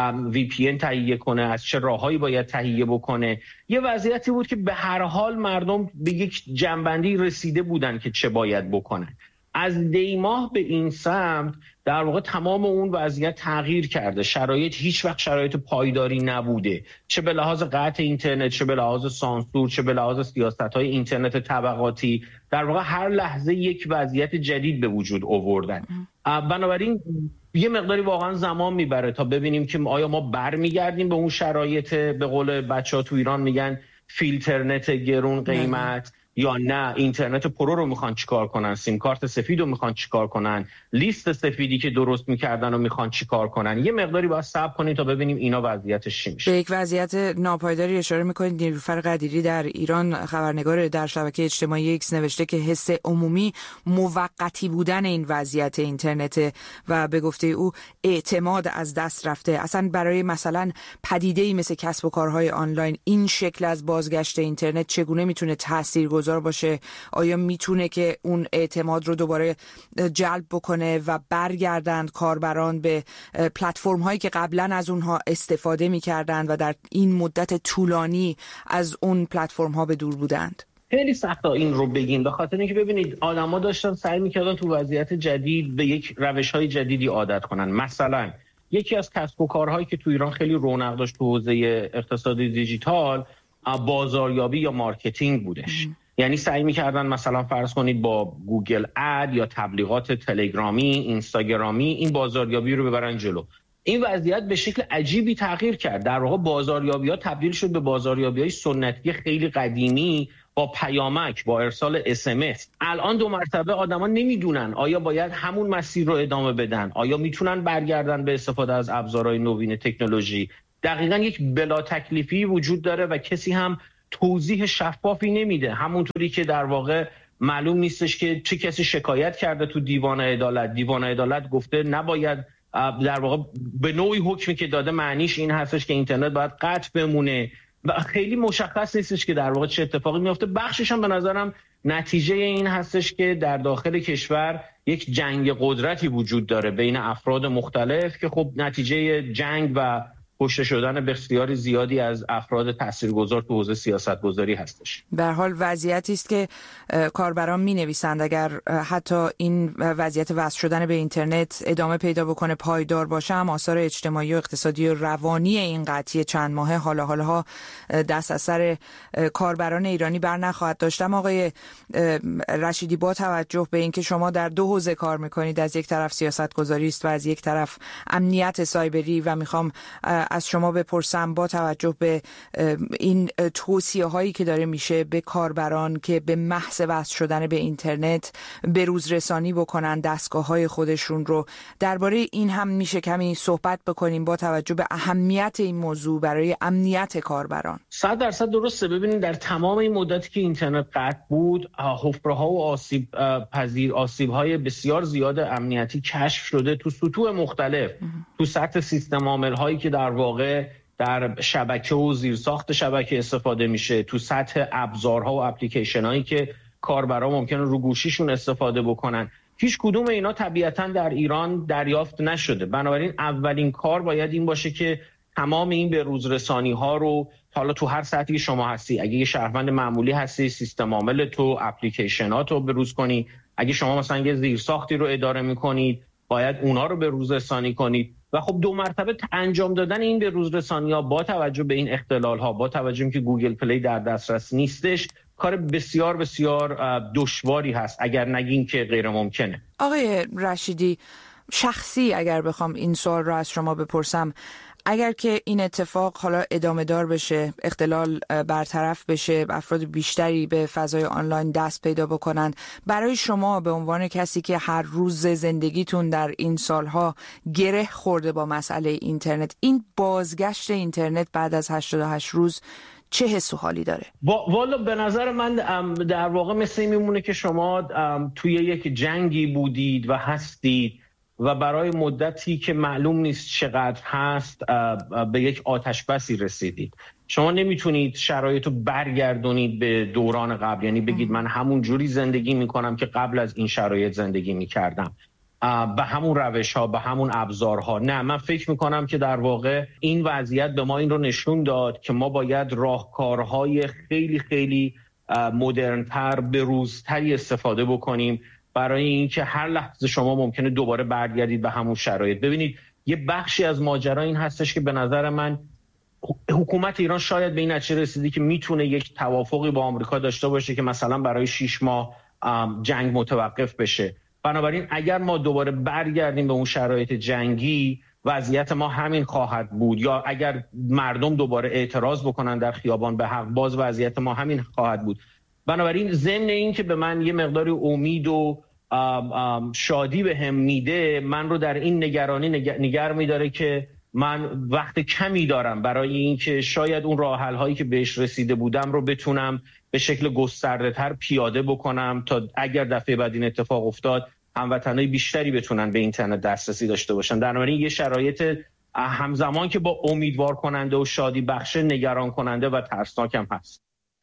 VPN تهیه کنه، از چه راههایی باید تهیه بکنه. یه وضعیتی بود که به هر حال مردم به یک جنبندی رسیده بودن که چه باید بکنن. از دی ماه به این سمت در واقع تمام اون وضعیت تغییر کرده. شرایط هیچ وقت شرایط پایداری نبوده، چه به لحاظ قطع اینترنت، چه به لحاظ سانسور، چه به لحاظ سیاست‌های اینترنت طبقاتی. در واقع هر لحظه یک وضعیت جدید به وجود آوردن. بنابراین یه مقداری واقعا زمان میبره تا ببینیم که آیا ما برمیگردیم به اون شرایط به قول بچه‌ها تو ایران میگن فیلترنت گرون قیمت یا نه اینترنت پرو رو میخوان چیکار کنن، سیم کارت سفید رو میخوان چیکار کنن، لیست سفیدی که درست میکردن رو میخوان چیکار کنن. یه مقداری باید صبر کنیم تا ببینیم اینا وضعیتش چی میشه. به یک وضعیت ناپایداری اشاره میکنید. نیلوفر قدیری در ایران خبرنگار در شبکه اجتماعی ایکس نوشته که حس عمومی موقتی بودن این وضعیت اینترنت و به گفته او اعتماد از دست رفته. اصلا برای مثلا پدیده‌ای مثل کسب و کارهای آنلاین این شکل از بازگشت اینترنت چگونه میتونه تاثیرگذار باشه؟ آیا میتونه که اون اعتماد رو دوباره جلب بکنه و برگردند کاربران به پلتفرم هایی که قبلا از اونها استفاده میکردند و در این مدت طولانی از اون پلتفرم ها به دور بودند؟ خیلی سخته این رو بگیم، به خاطر اینکه ببینید آدما داشتن سعی میکردن تو وضعیت جدید به یک روش‌های جدیدی عادت کنن. مثلا یکی از کسب و کارهایی که تو ایران خیلی رونق داشت تو حوزه اقتصاد دیجیتال بازاریابی یا مارکتینگ بودش. یعنی سعی می‌کردن مثلا فرض کنید با گوگل اد یا تبلیغات تلگرامی، اینستاگرامی این بازاریابی رو ببرن جلو. این وضعیت به شکل عجیبی تغییر کرد. در واقع بازاریابی‌ها تبدیل شد به بازاریابی‌های سنتی خیلی قدیمی با پیامک، با ارسال SMS. الان 2 مرتبه آدما نمیدونن آیا باید همون مسیر رو ادامه بدن، آیا میتونن برگردن به استفاده از ابزارهای نوین تکنولوژی. دقیقاً یک بلا تکلیفی وجود داره و کسی هم توضیح شفافی نمیده. همونطوری که در واقع معلوم نیستش که چه کسی شکایت کرده تو دیوان عدالت گفته نباید، در واقع به نوعی حکمی که داده معنیش این هستش که اینترنت باید قطع بمونه و خیلی مشخص نیستش که در واقع چه اتفاقی میفته. بخشش هم به نظرم نتیجه این هستش که در داخل کشور یک جنگ قدرتی وجود داره بین افراد مختلف که خب نتیجه جنگ و کشته شدن بسیاری زیادی از افراد تاثیرگذار تو حوزه سیاستگذاری هستش. به هر حال وضعیتی است که کاربران می‌نویسند اگر حتی این وضعیت وصل شدن به اینترنت ادامه پیدا بکنه، پایدار باشه، هم آثار اجتماعی و اقتصادی و روانی این قطعی چند ماهه حالا دست از سر کاربران ایرانی بر نخواهد داشت. آقای رشیدی، با توجه به اینکه شما در دو حوزه کار می‌کنید، از یک طرف سیاستگذاری است و از یک طرف امنیت سایبری، و می‌خوام از شما بپرسم با توجه به این توصیه هایی که داره میشه به کاربران که به محض وصل شدن به اینترنت به روز رسانی بکنن دستگاه های خودشون رو، درباره این هم میشه کمی صحبت بکنیم با توجه به اهمیت این موضوع برای امنیت کاربران؟ 100% درسته. ببینید در تمام این مدتی که اینترنت قطع بود، حفره‌ها و آسیب‌های بسیار زیاد امنیتی کشف شده تو سطوح مختلف، تو سطح سیستم عامل‌هایی که در واقع در شبکه و زیرساخت شبکه استفاده میشه، تو سطح ابزارها و اپلیکیشن‌هایی که کاربرا ممکنه رو گوشیشون استفاده بکنن. هیچ کدوم اینا طبیعتاً در ایران دریافت نشده. بنابراین اولین کار باید این باشه که تمام این به روز رسانی ها رو، حالا تو هر سطحی شما هستی، اگه یه شهروند معمولی هستی سیستم عامل تو اپلیکیشنات رو به روز کنی، اگه شما مثلا یه زیرساختی رو اداره میکنید باید اونا رو به روز رسانی کنید. و خب 2 مرتبه انجام دادن این به روز رسانی ها با توجه به این اختلال ها، با توجه به که گوگل پلی در دسترس نیستش، کار بسیار بسیار دشواری هست، اگر نگیم که غیر ممکنه. آقای رشیدی، شخصی اگر بخوام این سوال رو از شما بپرسم، اگر که این اتفاق حالا ادامه دار بشه، اختلال برطرف بشه، افراد بیشتری به فضای آنلاین دست پیدا بکنند، برای شما به عنوان کسی که هر روز زندگیتون در این سالها گره خورده با مسئله اینترنت، این بازگشت اینترنت بعد از 88 روز چه حس و حالی داره؟ والا به نظر من در واقع مثل این میمونه که شما توی یک جنگی بودید و هستید و برای مدتی که معلوم نیست چقدر هست به یک آتش بسی رسیدید. شما نمیتونید شرایط رو برگردونید به دوران قبل، یعنی بگید من همون جوری زندگی میکنم که قبل از این شرایط زندگی میکردم، به همون روش ها، به همون ابزارها. نه، من فکر میکنم که در واقع این وضعیت به ما این رو نشون داد که ما باید راهکارهای خیلی خیلی مدرن‌تر، بروزتری استفاده بکنیم برای اینکه هر لحظه شما ممکنه دوباره برگردید به همون شرایط. ببینید یه بخشی از ماجرا این هستش که به نظر من حکومت ایران شاید به این نتیجه رسیدی که میتونه یک توافقی با آمریکا داشته باشه که مثلا برای 6 ماه جنگ متوقف بشه. بنابراین اگر ما دوباره برگردیم به اون شرایط جنگی، وضعیت ما همین خواهد بود، یا اگر مردم دوباره اعتراض بکنن در خیابان به حق، باز وضعیت ما همین خواهد بود. بنابراین ضمن این که به من یه مقداری امید و شادی به هم میده، من رو در این نگرانی نگر میداره که من وقت کمی دارم برای اینکه شاید اون راه حل هایی که بهش رسیده بودم رو بتونم به شکل گسترده تر پیاده بکنم تا اگر دفعه بعد این اتفاق افتاد هموطنای بیشتری بتونن به اینترنت دسترسی داشته باشن. بنابراین یه شرایط همزمان که با امیدوار کننده و شادی بخش، نگران کننده و ترسناک هم هست.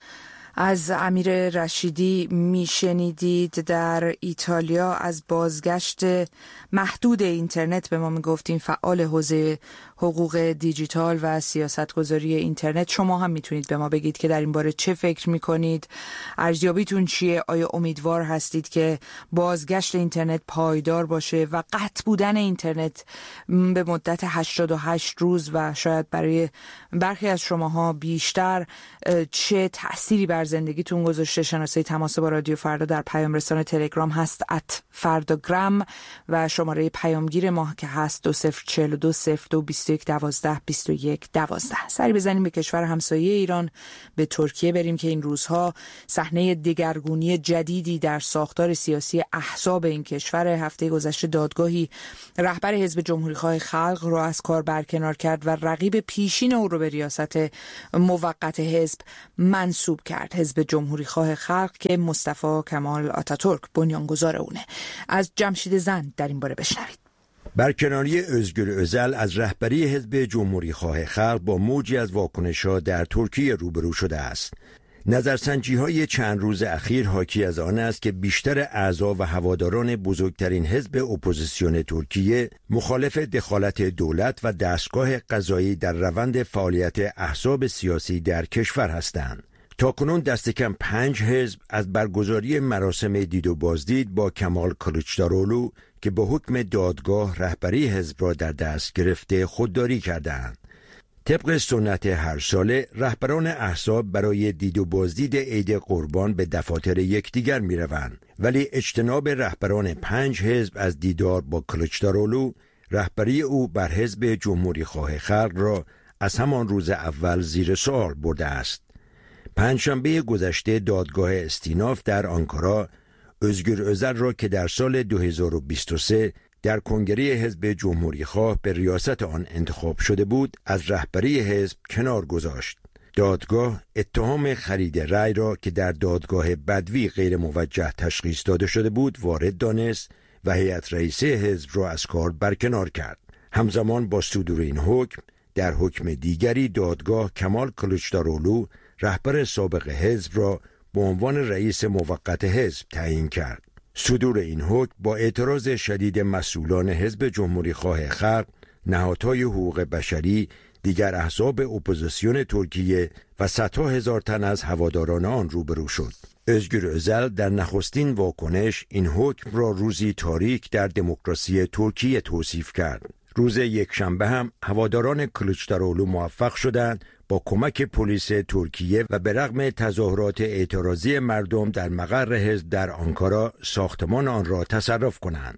از امیر رشیدی میشنیدید در ایتالیا از بازگشت محدود اینترنت به ما میگفتین، فعال حوزه حقوق دیجیتال و سیاستگذاری اینترنت. شما هم میتونید به ما بگید که در این باره چه فکر میکنید، ارزیابیتون چیه، آیا امیدوار هستید که بازگشت اینترنت پایدار باشه و قطع بودن اینترنت به مدت 88 روز و شاید برای برخی از شماها بیشتر چه تأثیری بر زندگیتون گذاشته؟ شناسه تماس با رادیو فردا در پیام رسان تلگرام هست @فرداگرام و شماره پیامگیر ما که هست 2042 02 21 12 21 12. سری بزنیم به کشور همسایه ایران، به ترکیه بریم که این روزها صحنه دگرگونی جدیدی در ساختار سیاسی احزاب این کشور. هفته گذشته دادگاهی رهبر حزب جمهوری‌خواه خلق رو از کار برکنار کرد و رقیب پیشین او رو به ریاست موقت حزب منصوب کرد. حزب جمهوری خواه خلق که مصطفی کمال آتاتورک بنیانگذار اونه. از جمشید زند در این باره بشنوید. برکناری özgür özel از رهبری حزب جمهوری خواه خلق با موجی از واکنش‌ها در ترکیه روبرو شده است. نظرسنجی‌های چند روز اخیر حاکی از آن است که بیشتر اعضا و هواداران بزرگترین حزب اپوزیسیون ترکیه مخالف دخالت دولت و دستگاه قضایی در روند فعالیت احزاب سیاسی در کشور هستند. تاکنون دست کم 5 حزب از برگزاری مراسم دید و بازدید با کمال کلیچدارولو که با حکم دادگاه رهبری حزب را در دست گرفته خودداری کردند. طبق سنت هر ساله رهبران احزاب برای دید و بازدید عید قربان به دفاتر یکدیگر می‌روند، ولی اجتناب رهبران 5 حزب از دیدار با کلیچدارولو رهبری او بر حزب جمهوری خواه خلق را از همان روز اول زیر سوال برده است. پنجشنبه گذشته دادگاه استیناف در آنکارا özgür özel را که در سال 2023 در کنگره حزب جمهوری خواه به ریاست آن انتخاب شده بود از رهبری حزب کنار گذاشت. دادگاه اتهام خرید رأی را که در دادگاه بدوی غیر موجه تشخیص داده شده بود وارد دانست و هیئت رئیسه حزب را از کار برکنار کرد. همزمان با صدور این حکم در حکم دیگری دادگاه کمال کلیچدارولو رهبر سابق حزب را به عنوان رئیس موقت حزب تعیین کرد. صدور این حکم با اعتراض شدید مسئولان حزب جمهوری خواه خلق، نهادهای حقوق بشری، دیگر احزاب اپوزیسیون ترکیه و صدها هزار تن از هواداران آن روبرو شد. özgür özel در نخستین واکنش این حکم را روزی تاریک در دموکراسی ترکیه توصیف کرد. روز یکشنبه هم هواداران کلیچدارولو موفق شدند با کمک پلیس ترکیه و به رغم تظاهرات اعتراضی مردم در مقر حزب در آنکارا ساختمان آن را تصرف کنند.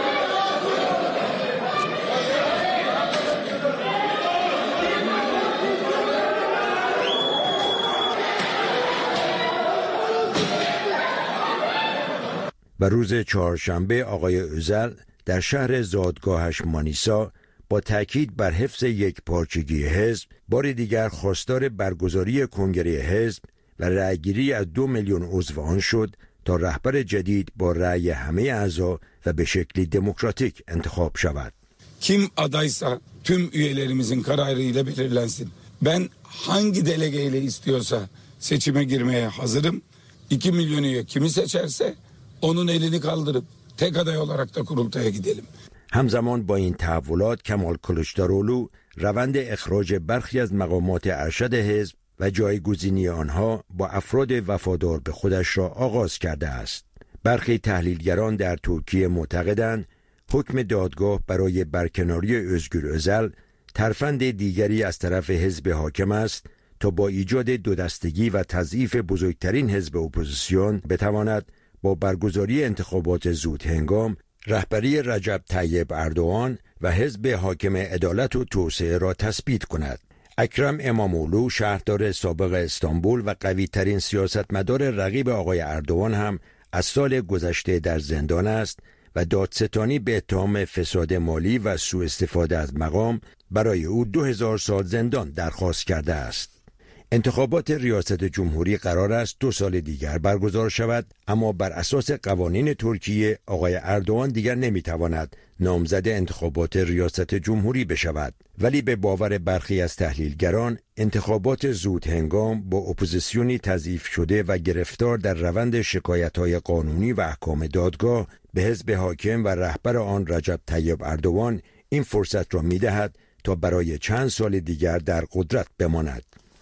و روز چهارشنبه آقای özal در شهر زادگاهش مانیسا با تأکید بر حفظ یک پارچگی حزب بار دیگر خواستار برگزاری کنگره حزب و رأیگیری از 2 میلیون عضو آن شد تا رهبر جدید با رأی همه اعضا و به شکلی دموکراتیک انتخاب شود. Kim adaysa tüm üyelerimizin kararıyla belirlensin. Ben hangi delegeyle istiyorsa seçime girmeye hazırım. 2 milyon üye kimi seçerse onun elini kaldırıp tek aday olarak da kurultaya gidelim. همزمان با این تحولات کمال کلیچدارولو روند اخراج برخی از مقامات ارشد حزب و جایگزینی آنها با افراد وفادار به خودش را آغاز کرده است. برخی تحلیلگران در ترکیه معتقدند حکم دادگاه برای برکناری özgür özel ترفند دیگری از طرف حزب حاکم است تا با ایجاد دودستگی و تضعیف بزرگترین حزب اپوزیسیون بتواند با برگزاری انتخابات زود هنگام رهبری رجب طیب اردوغان و حزب حاکم عدالت و توسعه را تثبیت کند. اکرم اماموغلو شهردار سابق استانبول و قوی ترین سیاستمدار رقیب آقای اردوغان هم از سال گذشته در زندان است و دادستانی به اتهام فساد مالی و سوء استفاده از مقام برای او 2000 سال زندان درخواست کرده است. انتخابات ریاست جمهوری قرار است 2 سال دیگر برگزار شود، اما بر اساس قوانین ترکیه آقای اردوغان دیگر نمیتواند نامزد انتخابات ریاست جمهوری بشود. ولی به باور برخی از تحلیلگران انتخابات زود هنگام با اپوزیسیونی تضعیف شده و گرفتار در روند شکایت‌های قانونی و احکام دادگاه به حزب حاکم و رهبر آن رجب طیب اردوغان این فرصت را می‌دهد تا برای چند سال دیگر در قدرت بماند.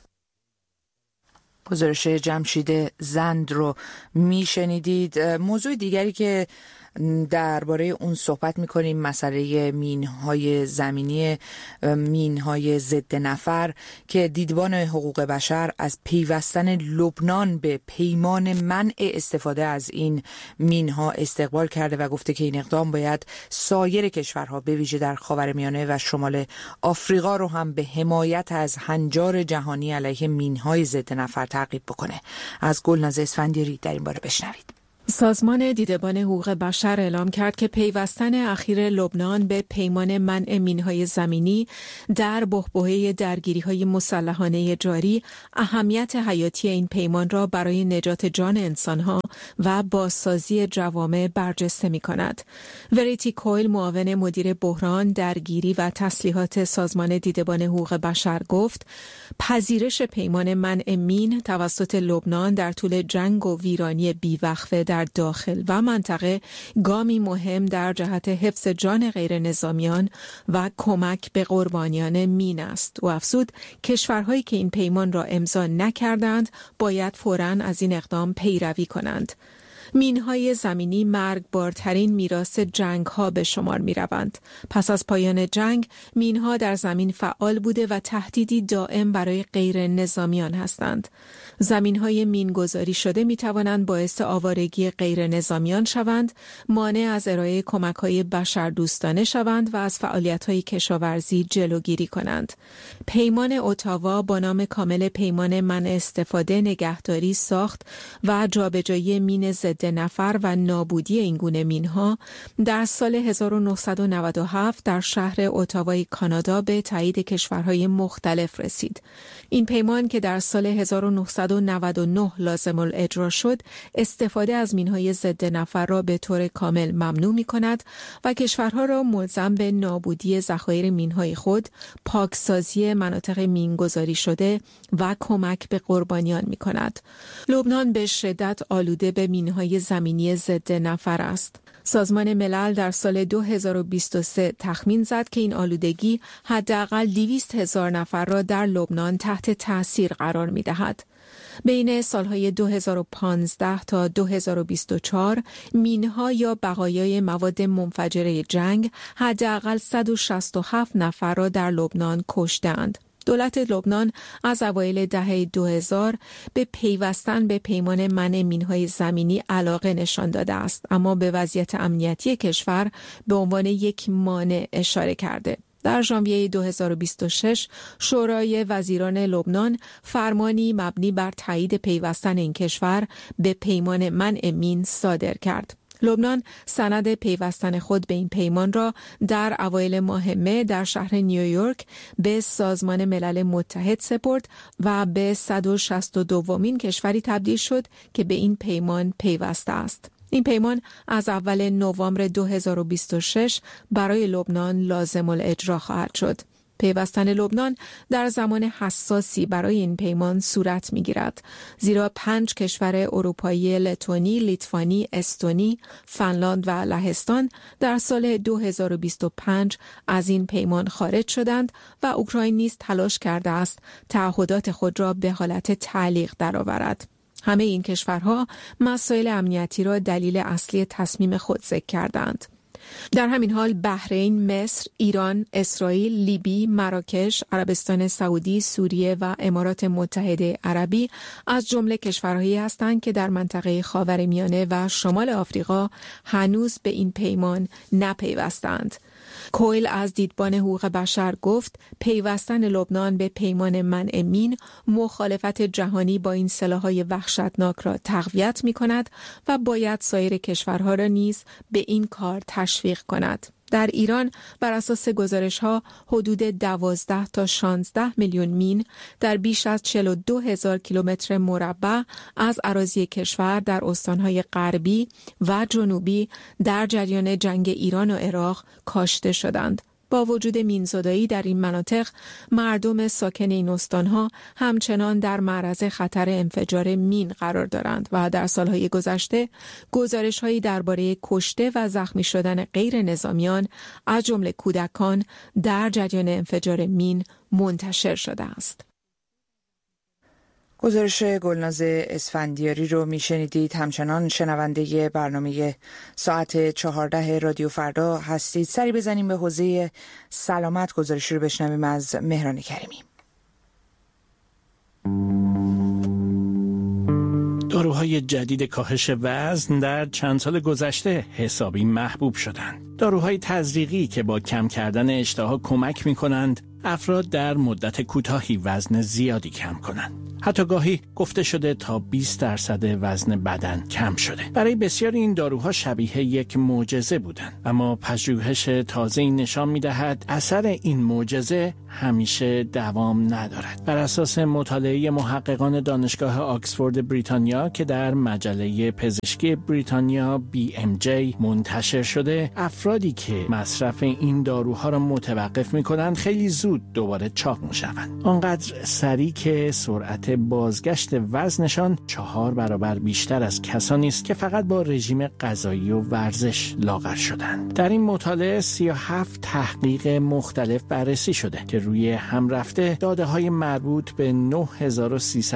گزارش جمشید زند رو میشنیدید. موضوع دیگری که درباره اون صحبت میکنیم مسئله مینهای زمینی، مینهای ضد نفر که دیدبان حقوق بشر از پیوستن لبنان به پیمان منع استفاده از این مینها استقبال کرده و گفته که این اقدام باید سایر کشورها به ویژه در خاورمیانه و شمال آفریقا رو هم به حمایت از هنجار جهانی علیه مینهای ضد نفر تعقیب بکنه. از گلناز اسفندیاری در این باره بشنوید. سازمان دیدبان حقوق بشر اعلام کرد که پیوستن اخیر لبنان به پیمان منع مین‌های زمینی در بحبوحه درگیری‌های مسلحانه جاری اهمیت حیاتی این پیمان را برای نجات جان انسان‌ها و بازسازی جوامع برجسته می‌کند. وریتی کویل، معاون مدیر بحران، درگیری و تسلیحات سازمان دیدبان حقوق بشر گفت پذیرش پیمان منع مین توسط لبنان در طول جنگ و ویرانی بیوقفه در داخل و منطقه گامی مهم در جهت حفظ جان غیر نظامیان و کمک به قربانیان مین است. و افزود کشورهایی که این پیمان را امضا نکردند باید فوراً از این اقدام پیروی کنند. مین‌های زمینی مرگبارترین میراث جنگ‌ها به شمار می‌روند. پس از پایان جنگ، مین‌ها در زمین فعال بوده و تهدیدی دائم برای غیر نظامیان هستند. زمین‌های مین‌گذاری شده می‌توانند باعث آوارگی غیر نظامیان شوند، مانع از ارائه کمک‌های بشردوستانه شوند و از فعالیت‌های کشاورزی جلوگیری کنند. پیمان اتاوا با نام کامل پیمان منع استفاده، نگهداری، ساخت و جابجایی مین ضد نفر و نابودی این گونه مین‌ها در سال 1997 در شهر اتاوای کانادا به تایید کشورهای مختلف رسید. این پیمان که در سال 1999 لازم الاجرا شد، استفاده از مین‌های ضد نفر را به طور کامل ممنوع می‌کند و کشورها را ملزم به نابودی ذخایر مین‌های خود، پاکسازی مناطق مین‌گذاری شده و کمک به قربانیان می‌کند. لبنان به شدت آلوده به مین‌های زمینی ضد نفر است. سازمان ملل در سال 2023 تخمین زد که این آلودگی حداقل 200,000 نفر را در لبنان تحت تأثیر قرار می‌دهد. بین سالهای 2015 تا 2024 مینها یا بقایای مواد منفجره جنگ حداقل 167 نفر را در لبنان کشتند. دولت لبنان از اوایل دهه 2000 به پیوستن به پیمان منع مین‌های زمینی علاقه نشان داده است، اما به وضعیت امنیتی کشور به عنوان یک مانع اشاره کرده. در ژانویه 2026 شورای وزیران لبنان فرمانی مبنی بر تایید پیوستن این کشور به پیمان منع مین صادر کرد. لبنان سند پیوستن خود به این پیمان را در اوایل ماه مه در شهر نیویورک به سازمان ملل متحد سپرد و به 162مین کشوری تبدیل شد که به این پیمان پیوسته است. این پیمان از اول نوامبر 2026 برای لبنان لازم الاجرا خواهد شد. پیوستن لبنان در زمان حساسی برای این پیمان صورت می‌گیرد، زیرا 5 کشور اروپایی لتونی، لیتوانی، استونی، فنلاند و لهستان در سال 2025 از این پیمان خارج شدند و اوکراین نیز تلاش کرده است تعهدات خود را به حالت تعلیق درآورد. همه این کشورها مسائل امنیتی را دلیل اصلی تصمیم خود ذکر کردند. در همین حال بحرین، مصر، ایران، اسرائیل، لیبی، مراکش، عربستان سعودی، سوریه و امارات متحده عربی از جمله کشورهایی هستند که در منطقه خاورمیانه و شمال آفریقا هنوز به این پیمان نپیوستند. کویل از دیدبان حقوق بشر گفت پیوستن لبنان به پیمان منع مین مخالفت جهانی با این سلاح‌های وحشتناک را تقویت می‌کند و باید سایر کشورها را نیز به این کار تشویق کند. در ایران بر اساس گزارش‌ها حدود 12 تا 16 میلیون مین در بیش از 42,000 کیلومتر مربع از اراضی کشور در استان‌های غربی و جنوبی در جریان جنگ ایران و عراق کاشته شدند. با وجود مینزدایی در این مناطق، مردم ساکن این استانها همچنان در معرض خطر انفجار مین قرار دارند و در سالهای گذشته گزارش‌هایی درباره کشته و زخمی شدن غیر نظامیان از جمله کودکان در جریان انفجار مین منتشر شده است. گزارش گلناز اسفندیاری رو میشنیدید. همچنان شنونده برنامه ساعت 14 رادیو فردا هستید. سری بزنیم به حوزه سلامت. گزارشی رو بشنویم از مهران کریمی. داروهای جدید کاهش وزن در چند سال گذشته حسابی محبوب شدند. داروهای تزریقی که با کم کردن اشتها کمک می‌کنند افراد در مدت کوتاهی وزن زیادی کم کنند. حتی گاهی گفته شده تا 20% وزن بدن کم شده. برای بسیاری این داروها شبیه یک معجزه بودند، اما پژوهش تازه‌ای نشان می‌دهد اثر این معجزه همیشه دوام ندارد. بر اساس مطالعه محققان دانشگاه آکسفورد بریتانیا که در مجله پزشکی بریتانیا BMJ منتشر شده، افرادی که مصرف این داروها را متوقف می‌کنند خیلی زود دوباره چاق می‌شوند. آنقدر سریع که سرعت بازگشت وزنشان 4 برابر بیشتر از کسانی است که فقط با رژیم غذایی و ورزش لاغر شدند. در این مطالعه 37 تحقیق مختلف بررسی شده که روی هم رفته داده‌های مربوط به 9300